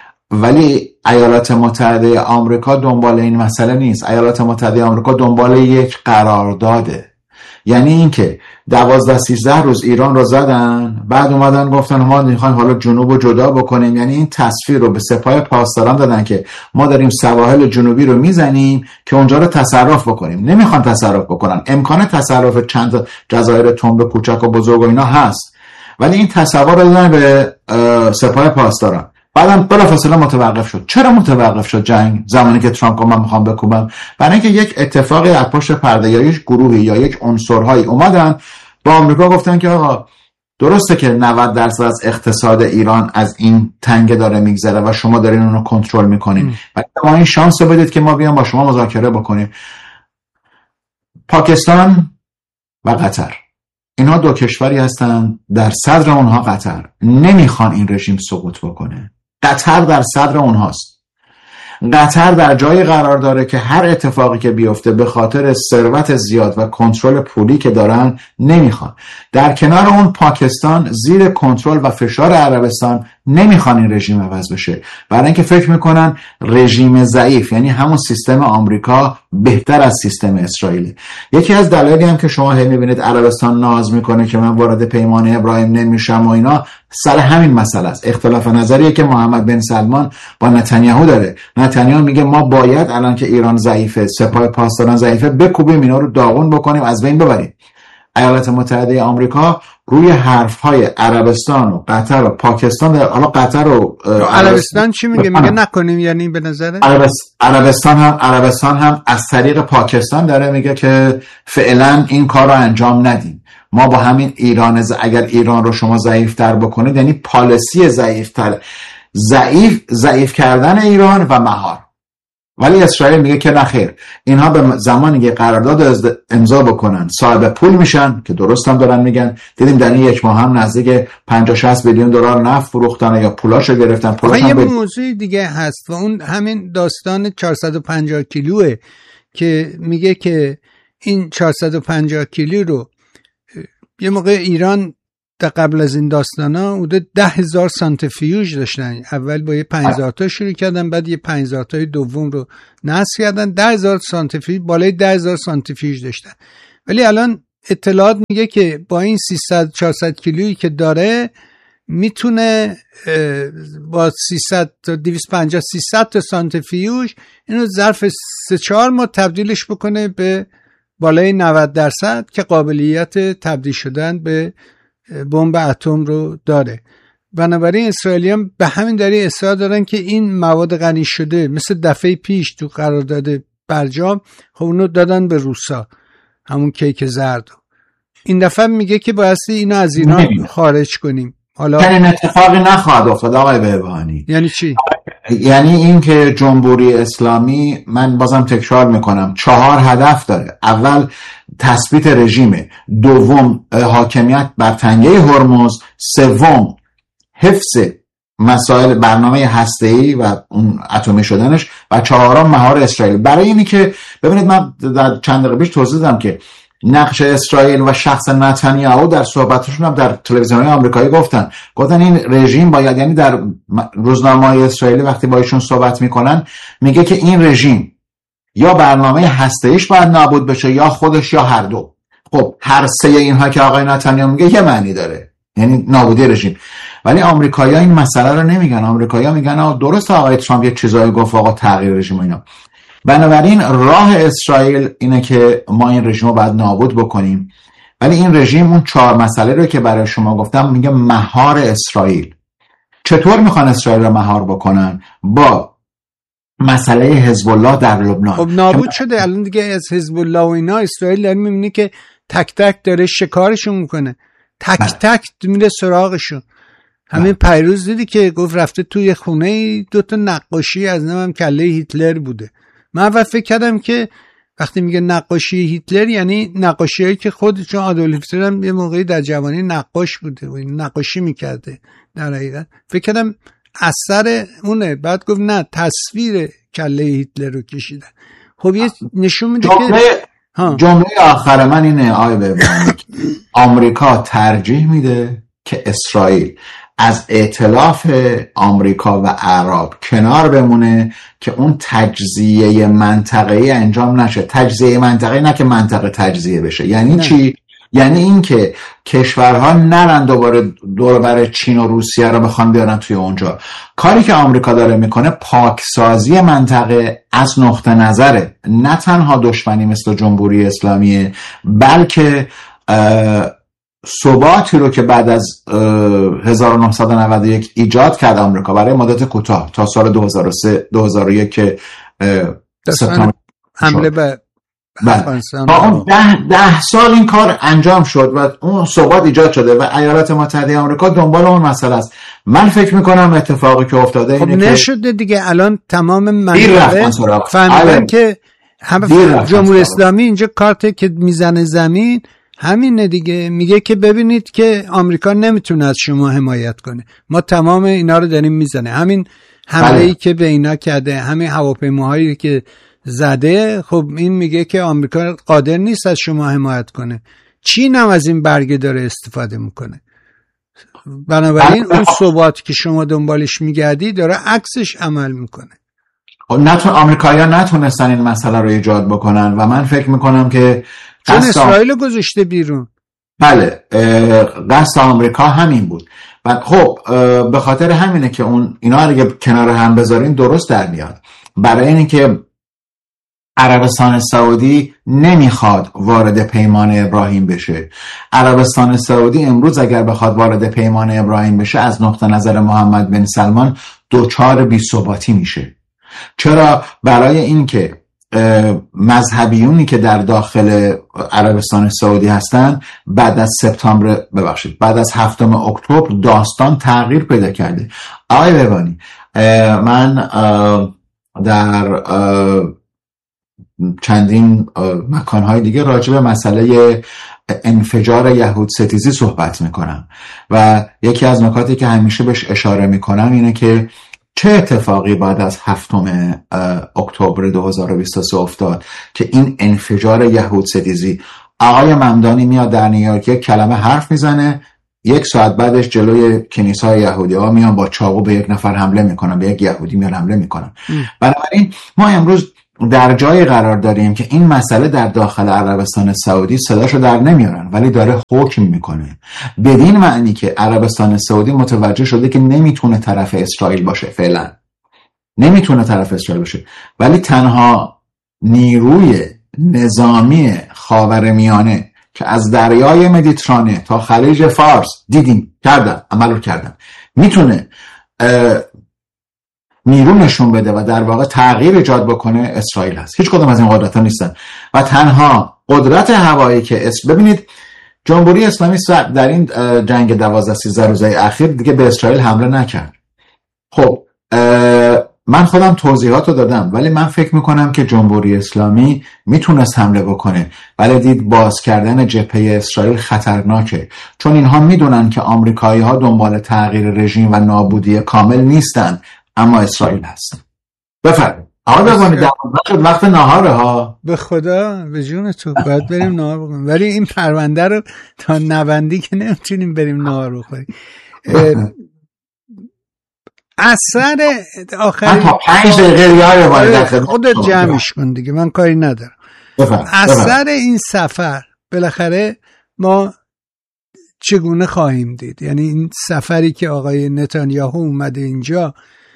ولی ایالات متحده آمریکا دنبال این مسئله نیست. ایالات متحده آمریکا دنبال یک قرارداده. یعنی اینکه دوازده سیزده روز ایران رو زدن، بعد اومدن گفتن ما میخوایم حالا جنوب رو جدا بکنیم. یعنی این تصویر رو به سپاه پاسداران دادن که ما داریم سواحل جنوبی رو میزنیم که اونجا رو تصرف بکنیم. نمیخوان تصرف بکنن. امکان تصرف چند جزایر تنب کوچک و بزرگ و اینا هست، ولی این تصور رو دادن به سپاه پاسداران. بعدم بلافاصله متوقف شد. چرا متوقف شد جنگ زمانی که ترامپ گفت من میخوام بکوبم؟ برای اینکه یک اتفاقی از پشت پرده یا یک گروهی یا یک عنصرهایی اومدن با آمریکا گفتن که آقا درسته که نود درصد از اقتصاد ایران از این تنگه داره میگذره و شما دارین اون رو کنترل میکنین، ولی ما این شانس رو بدید که ما بیام با شما مذاکره بکنیم. پاکستان و قطر، اینها دو کشوری هستن در صدر اونها قطر نمیخوان این رژیم سقوط بکنه. قطر در صدر اونهاست. قطر در جای قرار داره که هر اتفاقی که بیفته به خاطر ثروت زیاد و کنترل پولی که دارن نمیخوان. در کنار اون پاکستان زیر کنترل و فشار عربستان نمیخوان این رژیم عوض بشه، برای اینکه فکر میکنن رژیم ضعیف یعنی همون سیستم آمریکا بهتر از سیستم اسرائیل. یکی از دلایلی هم که شما هی میبینید عربستان ناز میکنه که من وارد پیمان ابراهیم نمیشم و اینا سر همین مسئله است. اختلاف نظریه که محمد بن سلمان با نتانیاهو داره. نتانیاهو میگه ما باید الان که ایران ضعیفه، سپاه پاسداران ضعیفه، بکوبیم اینا رو داغون بکنیم، از بین ببریم. ایالات متحده آمریکا روی حرفهای عربستان و قطر و پاکستان، حالا قطر و عربستان چی میگه؟ میگه نکنیم. یعنی به نظره عربستان هم عربستان هم از طریق پاکستان داره میگه که فعلا این کار رو انجام ندیم. ما با همین ایران ز... اگر ایران رو شما ضعیف‌تر بکنید، یعنی پالیسی ضعیف‌تر، ضعیف ضعیف کردن ایران و مهار. ولی اسرائیل میگه که نخیر، اینها به زمانی که قرارداد امضا بکنن صاحب پول میشن، که درست هم دارن میگن. دیدیم در این یک ماه هم نزدیک پنجاه شصت میلیون دلار نفت فروختن یا پولاشو گرفتن. پولاش یه هم ب... موضوع دیگه هست و اون همین داستان چهارصد و پنجاه کیلوه که میگه که این چهارصد و پنجاه کیلو رو یه موقع ایران تا قبل از این داستانا حدود ده هزار سانتریفیوژ داشتن. اول با یه پنج هزار تا شروع کردن، بعد یه پنج هزار تای دوم رو نصب کردن، ده هزار سانتریفیوژ، بالای ده هزار سانتریفیوژ داشتن. ولی الان اطلاعات میگه که با این سیصد چهارصد کیلویی که داره میتونه با سیصد تا دویست و پنجاه سیصد تا سانتریفیوژ اینو ظرف سه چهار ماه تبدیلش بکنه به بالای نود درصد که قابلیت تبدیل شدن به بمب اتم رو داره. بنابراین اسرائیلیان به همین دلیل اصرار دارن که این مواد غنی شده مثل دفعه پیش تو قرارداد برجام خب اونو دادن به روسا، همون کیک زرد. این دفعه میگه که بایستی اینو از ایران خارج کنیم. حالا این اتفاقی نخواهد افتاد آقای بهبهانی. یعنی چی؟ یعنی این که جمهوری اسلامی، من بازم تکرار میکنم، چهار هدف داره. اول تثبیت رژیم، دوم حاکمیت بر تنگه هرمز، سوم حفظ مسائل برنامه هسته‌ای و اون اتمی شدنش، و چهارم مهار اسرائیل. برای اینی که ببینید، من در چند دقیقه پیش توضیح دادم که نقش اسرائیل و شخص نتانیاهو در صحبتشون هم در تلویزیون‌های آمریکایی گفتن گفتن این رژیم باید، یعنی در روزنامه‌های اسرائیلی وقتی با ایشون صحبت میکنن میگه که این رژیم یا برنامه هسته‌ایش باید نابود بشه یا خودش یا هر دو. خب هر سه اینها که آقای نتانیاهو میگه یه معنی داره، یعنی نابودی رژیم. ولی آمریکایی‌ها این مسئله رو نمیگن. آمریکایی‌ها میگن درست آقای ترامپ یه چیزایی گفت آقا تغییر رژیم و اینا. بنابراین راه اسرائیل اینه که ما این رژیم رو باید نابود بکنیم. ولی این رژیم اون چهار مسئله رو که برای شما گفتم میگه مهار اسرائیل. چطور میخوان اسرائیل رو مهار بکنن؟ با مسئله حزب الله در لبنان. خب نابود شده الان دیگه از حزب الله و اینا. اسرائیل داره میبینی که تک تک داره شکارشون میکنه، تک نه. تک میره سراغشون. همین پیروز دیدی که گفت رفته توی خونه دو تا نقاشی از نمیم کله هیتلر بوده. من اول فکر کردم که وقتی میگه نقاشی هیتلر یعنی نقاشی هایی که خود، چون آدولف هیتلر هم یه موقعی در جوانی نقاش بوده و نقاشی میکرده. در حقیقت فکر کردم اثر اونه. بعد گفت نه، تصویر کله هیتلر رو کشیدن. خب یه نشون میده که جمله آخر من اینه آقای بهبهانی، آمریکا ترجیح میده که اسرائیل از ائتلاف آمریکا و عرب کنار بمونه که اون تجزیه منطقه‌ای انجام نشه. تجزیه منطقه‌ای نه که منطقه تجزیه بشه. یعنی نه. چی؟ یعنی این که کشورها نرن دوباره دور بر چین و روسیه رو بخوان بیارن توی اونجا. کاری که آمریکا داره میکنه پاکسازی منطقه از نقطه نظره، نه تنها دشمنی مثل جمهوری اسلامیه، بلکه ثباتی رو که بعد از هزار و نهصد و نود و یک ایجاد کرد آمریکا برای مدت کوتاه تا سال دو هزار و سه دو هزار و یک که حمله به افغانستان، اون ده, ده سال این کار انجام شد و اون ثبات ایجاد شده و ایالات متحده آمریکا دنبال اون مسئله است. من فکر میکنم اتفاقی که افتاده خب اینه نشده دیگه. الان تمام منطقه فهمیدن که جمهوری اسلامی اینجا کارت که میزنه زمین همینه دیگه. میگه که ببینید که آمریکا نمیتونه از شما حمایت کنه، ما تمام اینا رو داریم میزنه. همین حمله‌ای که به اینا کرده، همین هواپیماهایی که زده، خب این میگه که آمریکا قادر نیست از شما حمایت کنه. چین هم از این برگه داره استفاده میکنه. بنابراین اون ثباتی که شما دنبالش میگردی داره عکسش عمل میکنه. نتون آمریکایی‌ها نتونستن این مسئله رو ایجاد بکنن و من فکر میکنم که چون اسرائیل گذاشته بیرون. بله، قصد آمریکا همین بود. و خب به خاطر همینه که اون اینا رو کنار هم بذارین درست در میاد. برای اینکه عربستان سعودی نمیخواد وارد پیمان ابراهیم بشه. عربستان سعودی امروز اگر بخواد وارد پیمان ابراهیم بشه از نقطه نظر محمد بن سلمان دوچار بی‌ثباتی میشه. چرا؟ برای اینکه مذهبیونی که در داخل عربستان سعودی هستن بعد از سپتامبر ببخشید بعد از هفتم اکتبر داستان تغییر پیدا کرده. آقای بهبهانی، من در چندین مکانهای دیگه راجع به مسئله انفجار یهود ستیزی صحبت میکنم و یکی از نکاتی که همیشه بهش اشاره میکنم اینه که چه اتفاقی بعد از هفتم اکتبر دو هزار و بیست و سه افتاد که این انفجار یهود ستیزی، آقای ممدانی میاد در نیویورک یک کلمه حرف میزنه، یک ساعت بعدش جلوی کلیسای یهودی ها میان با چاقو به یک نفر حمله میکنن، به یک یهودی میان حمله میکنن. بنابراین ما امروز در جای قرار داریم که این مسئله در داخل عربستان سعودی صداشو در نمیارن ولی داره حکم میکنه، بدین معنی که عربستان سعودی متوجه شده که نمیتونه طرف اسرائیل باشه، فعلا نمیتونه طرف اسرائیل باشه، ولی تنها نیروی نظامی خاورمیانه که از دریای مدیترانه تا خلیج فارس دیدیم کردن، عمل کردن، میتونه نیرو نشون بده و در واقع تغییر ایجاد بکنه اسرائیل هست. هیچ کدوم از این قدرت‌ها نیستن و تنها قدرت هوایی که اس... ببینید جمهوری اسلامی در این جنگ دوازده سیزده روزه اخیر دیگه به اسرائیل حمله نکرد. خب من خودم توضیحاتو دادم ولی من فکر میکنم که جمهوری اسلامی میتونست حمله بکنه ولی دید باز کردن جبهه اسرائیل خطرناکه، چون اینها میدونن که آمریکایی ها دنبال تغییر رژیم و نابودی کامل نیستن، اما اسرائیل هست. بفرمایید آقا ببینید در وقت ناهاره ها، به خدا به جون تو باید بریم ناهار بکنیم ولی این پرونده رو تا نبندی که نمیتونیم بریم ناهار بخوریم. اثر آخری تا پنج دقیقه ریای وارد خودت جمعش کن دیگه، من کاری ندارم. بفرم. اثر بفرم. این سفر بالاخره ما چگونه خواهیم دید؟ یعنی این سفری که آقای نتانیاهو اومده اینجا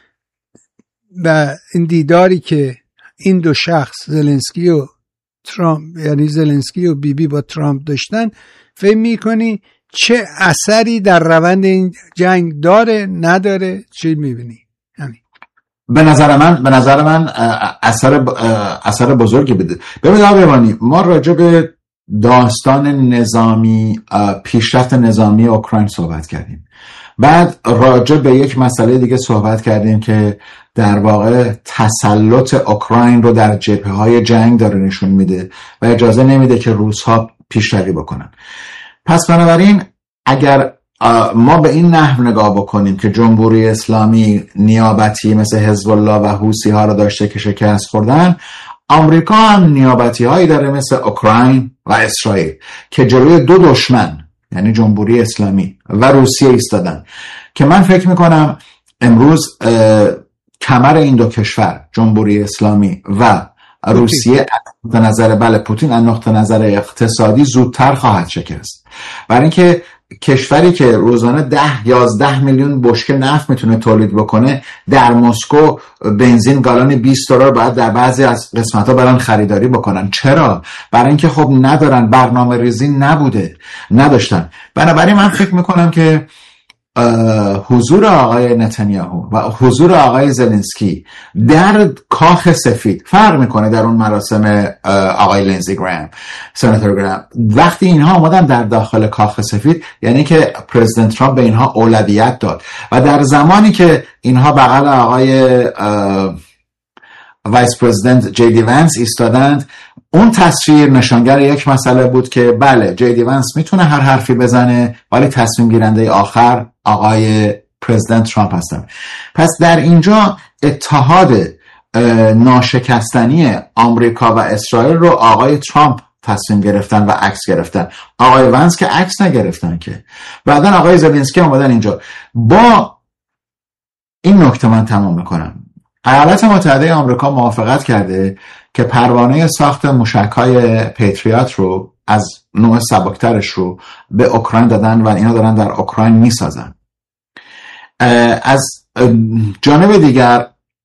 و این دیداری که این دو شخص زلنسکی و ترامپ، یعنی زلنسکی و بیبی با ترامپ داشتن، فکر میکنی چه اثری در روند این جنگ داره نداره؟ چی میبینی؟ همین به نظر من به نظر من اثر اثر بزرگی بده. ببینید آقای ما راجع به داستان نظامی، پیشرفت نظامی اوکراین صحبت کردیم، بعد راجع به یک مسئله دیگه صحبت کردیم که در واقع تسلط اوکراین رو در جبهه‌های جنگ داره نشون میده و اجازه نمیده که روس‌ها پیشروی بکنن. پس بنابراین اگر ما به این نحو نگاه بکنیم که جمهوری اسلامی نیابتی مثل حزب الله و حوثی ها رو داشته که شکست خوردن، آمریکا هم نیابتی هایی داره مثل اوکراین و اسرائیل که جلوی دو دشمن یعنی جمهوری اسلامی و روسیه ایستادن، که من فکر میکنم امروز کمر این دو کشور جمهوری اسلامی و روسیه از نظر بله پوتین از نقطه نظر اقتصادی زودتر خواهد شکست، برای اینکه کشوری که روزانه ده یازده میلیون بشکه نفت میتونه تولید بکنه، در مسکو بنزین گالون بیست دلار باید در بعضی از قسمت‌ها برن خریداری بکنن. چرا؟ برای اینکه خب ندارن، برنامه ریزی نبوده، نداشتن. بنابراین من فکر میکنم که حضور آقای نتانیاهو و حضور آقای زلنسکی در کاخ سفید فرق میکنه در اون مراسم آقای لینزی گرام، سناتور گرام. وقتی اینها آمدن در داخل کاخ سفید یعنی که پرزیدنت ترامپ به اینها اولویت داد و در زمانی که اینها بغل آقای وایس پرزیدنت جی دی ونس ایستادند، اون تصویر نشانگر یک مسئله بود که بله جی دی ونس میتونه هر حرفی بزنه ولی تصمیم گیرنده آخر آقای پرزیدنت ترامپ هستن. پس در اینجا اتحاد ناشکستنی آمریکا و اسرائیل رو آقای ترامپ تصمیم گرفتن و عکس گرفتن، آقای ونس که عکس نگرفتن که. بعدن آقای زلنسکی اومدن اینجا. با این نکته من تمام میکنم. ایالات متحده آمریکا موافقت کرده که پروانه ساخت موشک‌های پیتریات رو از نوع سبکترش رو به اوکراین دادن و اینا دارن در اوکراین میسازن. از جانب دیگر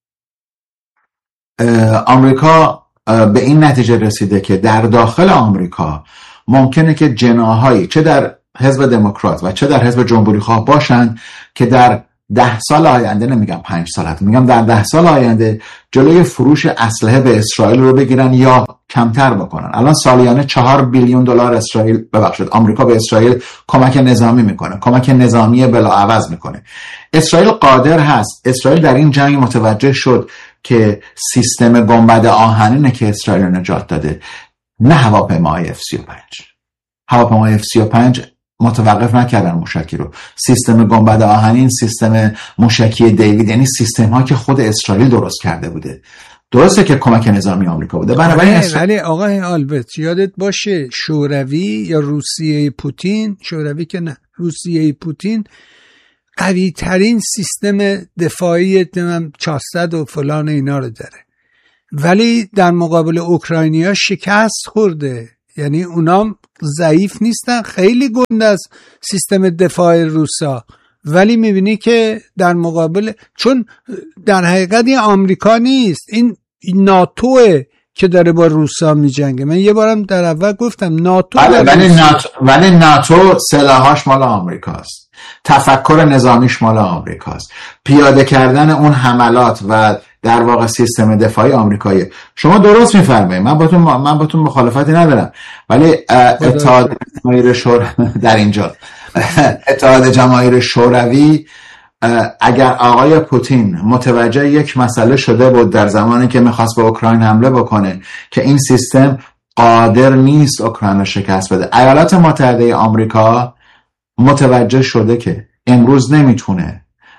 آمریکا به این نتیجه رسیده که در داخل آمریکا ممکنه که جناحایی چه در حزب دموکرات و چه در حزب جمهوری خواه باشن که در ده سال آینده، نمیگم پنج سال، حتی میگم در ده سال آینده جلوی فروش اسلحه به اسرائیل رو بگیرن یا کمتر بکنن. الان سالیانه چهار بیلیون دلار اسرائیل ببخشید آمریکا به اسرائیل کمک نظامی میکنه، کمک نظامی بلاعوض میکنه. اسرائیل قادر هست، اسرائیل در این جنگ متوجه شد که سیستم گنبد آهنینه که اسرائیل نجات داده، نه هواپیمای اف سی و پنج. هواپیمای اف سی و پنج متوقف نکردن موشکی رو. سیستم گنبد آهنین، سیستم موشکی دیوید، یعنی سیستم ها که خود اسرائیل درست کرده بوده. درسته که کمک نظامی آمریکا بوده. بنابراین اسرائیل... ولی آقای آلبرت یادت باشه شوروی یا روسیه پوتین، شوروی که نه، روسیه پوتین قوی ترین سیستم دفاعی چهارصد و فلان اینا رو داره، ولی در مقابل اوکراینیا شکست خورده. یعنی اونام ضعیف نیستن، خیلی گنده از سیستم دفاع روسا، ولی میبینی که در مقابل، چون در حقیقت این آمریکا نیست، این ناتوه که داره با روسا میجنگه. من یه بارم در اول گفتم ناتو، ولی ولی ناتو ولی ناتو سلاحاش مال آمریکاست، تفکر نظامیش مال آمریکاست، پیاده کردن اون حملات و در واقع سیستم دفاعی آمریکایی. شما درست میفرمایید، من با تو من با تو مخالفتی ندارم، ولی اتحاد جماهیر شوروی در اینجا اتحاد جماهیر شوروی اگر آقای پوتین متوجه یک مسئله شده بود در زمانی که میخواست به اوکراین حمله بکنه که این سیستم قادر نیست اوکراین رو شکست بده، ایالات متحده آمریکا متوجه شده که امروز نمیتونه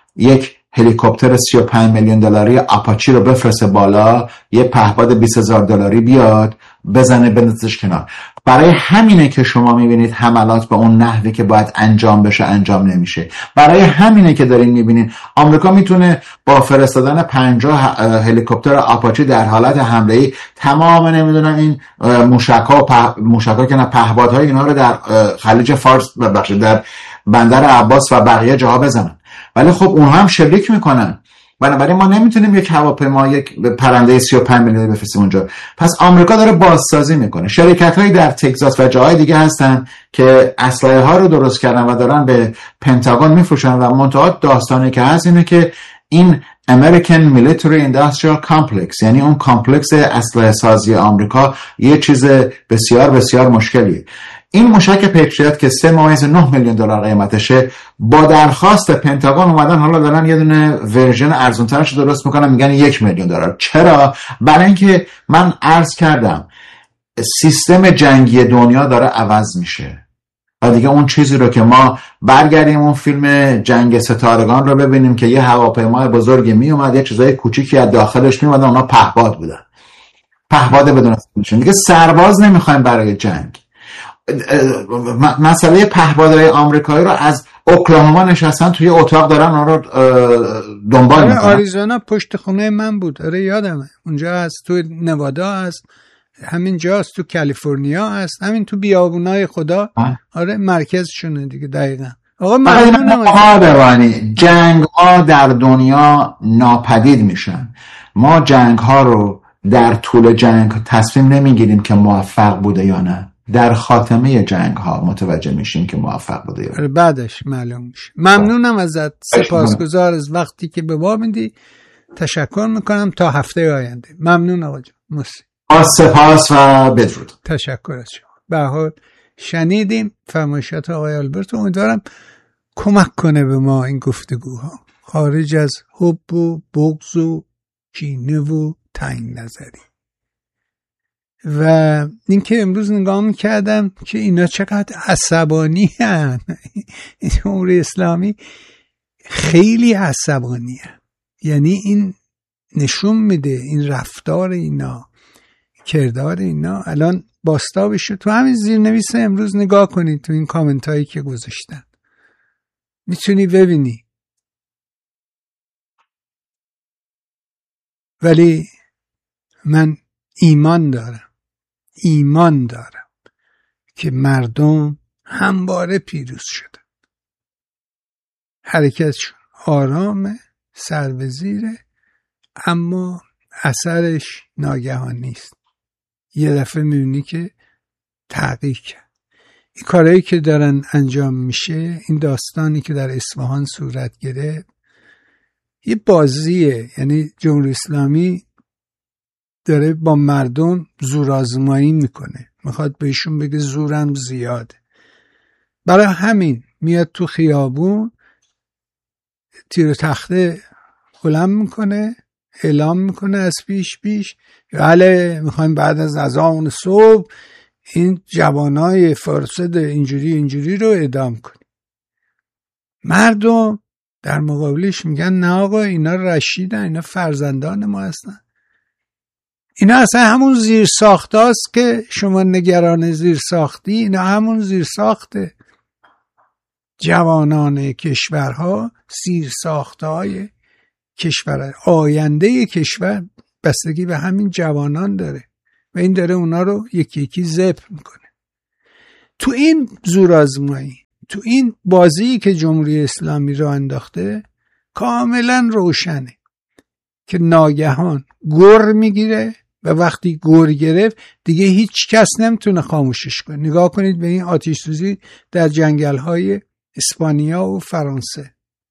یک هلیکوپتر سی و پنج میلیون دلاری آپاچی رو بفرسته بالا، یه پهپاد بیست هزار دلاری بیاد بزنه بندازش کنار. برای همینه که شما میبینید حملات به اون نحوی که باید انجام بشه انجام نمیشه. برای همینه که دارین میبینید آمریکا میتونه با فرستادن پنجاه هلیکوپتر آپاچی در حالت حمله‌ای تمام نمیدونم این موشک‌ها و په... موشک‌ها که نه پهپادهای اینا رو در خلیج فارس ببخشید در بندر عباس و بقیه جاها بزنن، ولی خب اونها هم شلیک میکنن. بنابراین ما نمیتونیم یک هواپیما یک پرنده سی و پنج میلیون بفرستیم اونجا. پس آمریکا داره بازسازی میکنه. شرکت‌هایی در تگزاس و جاهای دیگه هستن که اسلحه ها رو درست کردن و دارن به پنتاگون میفروشن و منتها داستانی که هست اینه که این American Military Industrial Complex، یعنی اون کامپلکس اسلحه سازی آمریکا، یه چیز بسیار بسیار مشکلیه. این موشک پیتریوت که سه ممیز نه میلیون دلار قیمتشه، با درخواست پنتاگون اومدن حالا دارن یه دونه ورژن ارزان‌ترش درست میکنن، میگن یک میلیون دلار. چرا؟ برای اینکه من عرض کردم سیستم جنگی دنیا داره عوض میشه و دیگه اون چیزی رو که ما برگردیم اون فیلم جنگ ستارگان رو ببینیم که یه هواپیمای بزرگی میومد، یه چیزای کوچیکی از داخلش میومد، اونا پهپاد بودن، پهپاد بدون اسمشون. دیگه سرباز نمیخوایم برای جنگ. مسئله پهپادهای آمریکایی رو از اوکلاهوما نشستن توی اتاق دارن اون رو دنبال میکنن. آریزونا پشت خونه من بود، آره یادمه، اونجا هست، تو نوادا هست، همین جاست، تو کالیفرنیا هست، همین تو بیابونای خدا. آره مرکزشونه دیگه. دقیقاً آقا ممنونم. جنگ ها در دنیا ناپدید میشن. ما جنگ ها رو در طول جنگ تصمیم نمیگیریم که موفق بوده یا نه، در خاتمه جنگ ها متوجه میشیم که موفق بوده یا نه، بعدش معلوم میشه. ممنونم ازت، سپاسگزار از وقتی که به ما میدی. تشکر میکنم تا هفته آینده. ممنون آقا جان. مرسی. سپاس و بدرود. تشکر از شما. به هر حال شنیدیم فرمایشات آقای آلبرت، امیدوارم کمک کنه به ما این گفتگوها، خارج از حب و بغض و کینه و تنگ نظری. و اینکه امروز نگاه میکردم که اینا چقدر عصبانی هن. جمهوری اسلامی خیلی عصبانی هن. یعنی این نشون میده این رفتار اینا، کردار اینا الان باستابش رو تو همین زیرنویس امروز نگاه کنید، تو این کامنت هایی که گذاشتن میتونی ببینی. ولی من ایمان دارم ایمان دارم که مردم همواره پیروز شدن. حرکتشون آرامه، سر به زیره، اما اثرش ناگهان نیست. یه دفعه میبینی که تغییر کرد. این کارهایی که دارن انجام میشه، این داستانی که در اصفهان صورت گرفت، یه بازیه. یعنی جمهوری اسلامی داره با مردم زورآزمایی میکنه، میخواد بهشون بگه زورم زیاده. برای همین میاد تو خیابون تیر و تخته بلند میکنه، اعلام میکنه از پیش پیش بله میخوایم بعد از اذان صبح این جوانای فاسد اینجوری اینجوری رو اعدام کنیم. مردم در مقابلش میگن نه آقا اینا رشیدن، اینا فرزندان ما هستن، اینا اصلا همون زیر ساخته است که شما نگران زیر ساختی، اینا همون زیر ساخته جوانان کشورها، زیر ساخته های کشور، آینده کشور بستگی به همین جوانان داره و این داره اونا رو یکی یکی ذبح میکنه. تو این زورآزمایی، تو این بازی که جمهوری اسلامی را انداخته کاملا روشنه که ناگهان گر میگیره و وقتی گر گرفت دیگه هیچ کس نمیتونه خاموشش کنه. نگاه کنید به این آتش سوزی در جنگل های اسپانیا و فرانسه.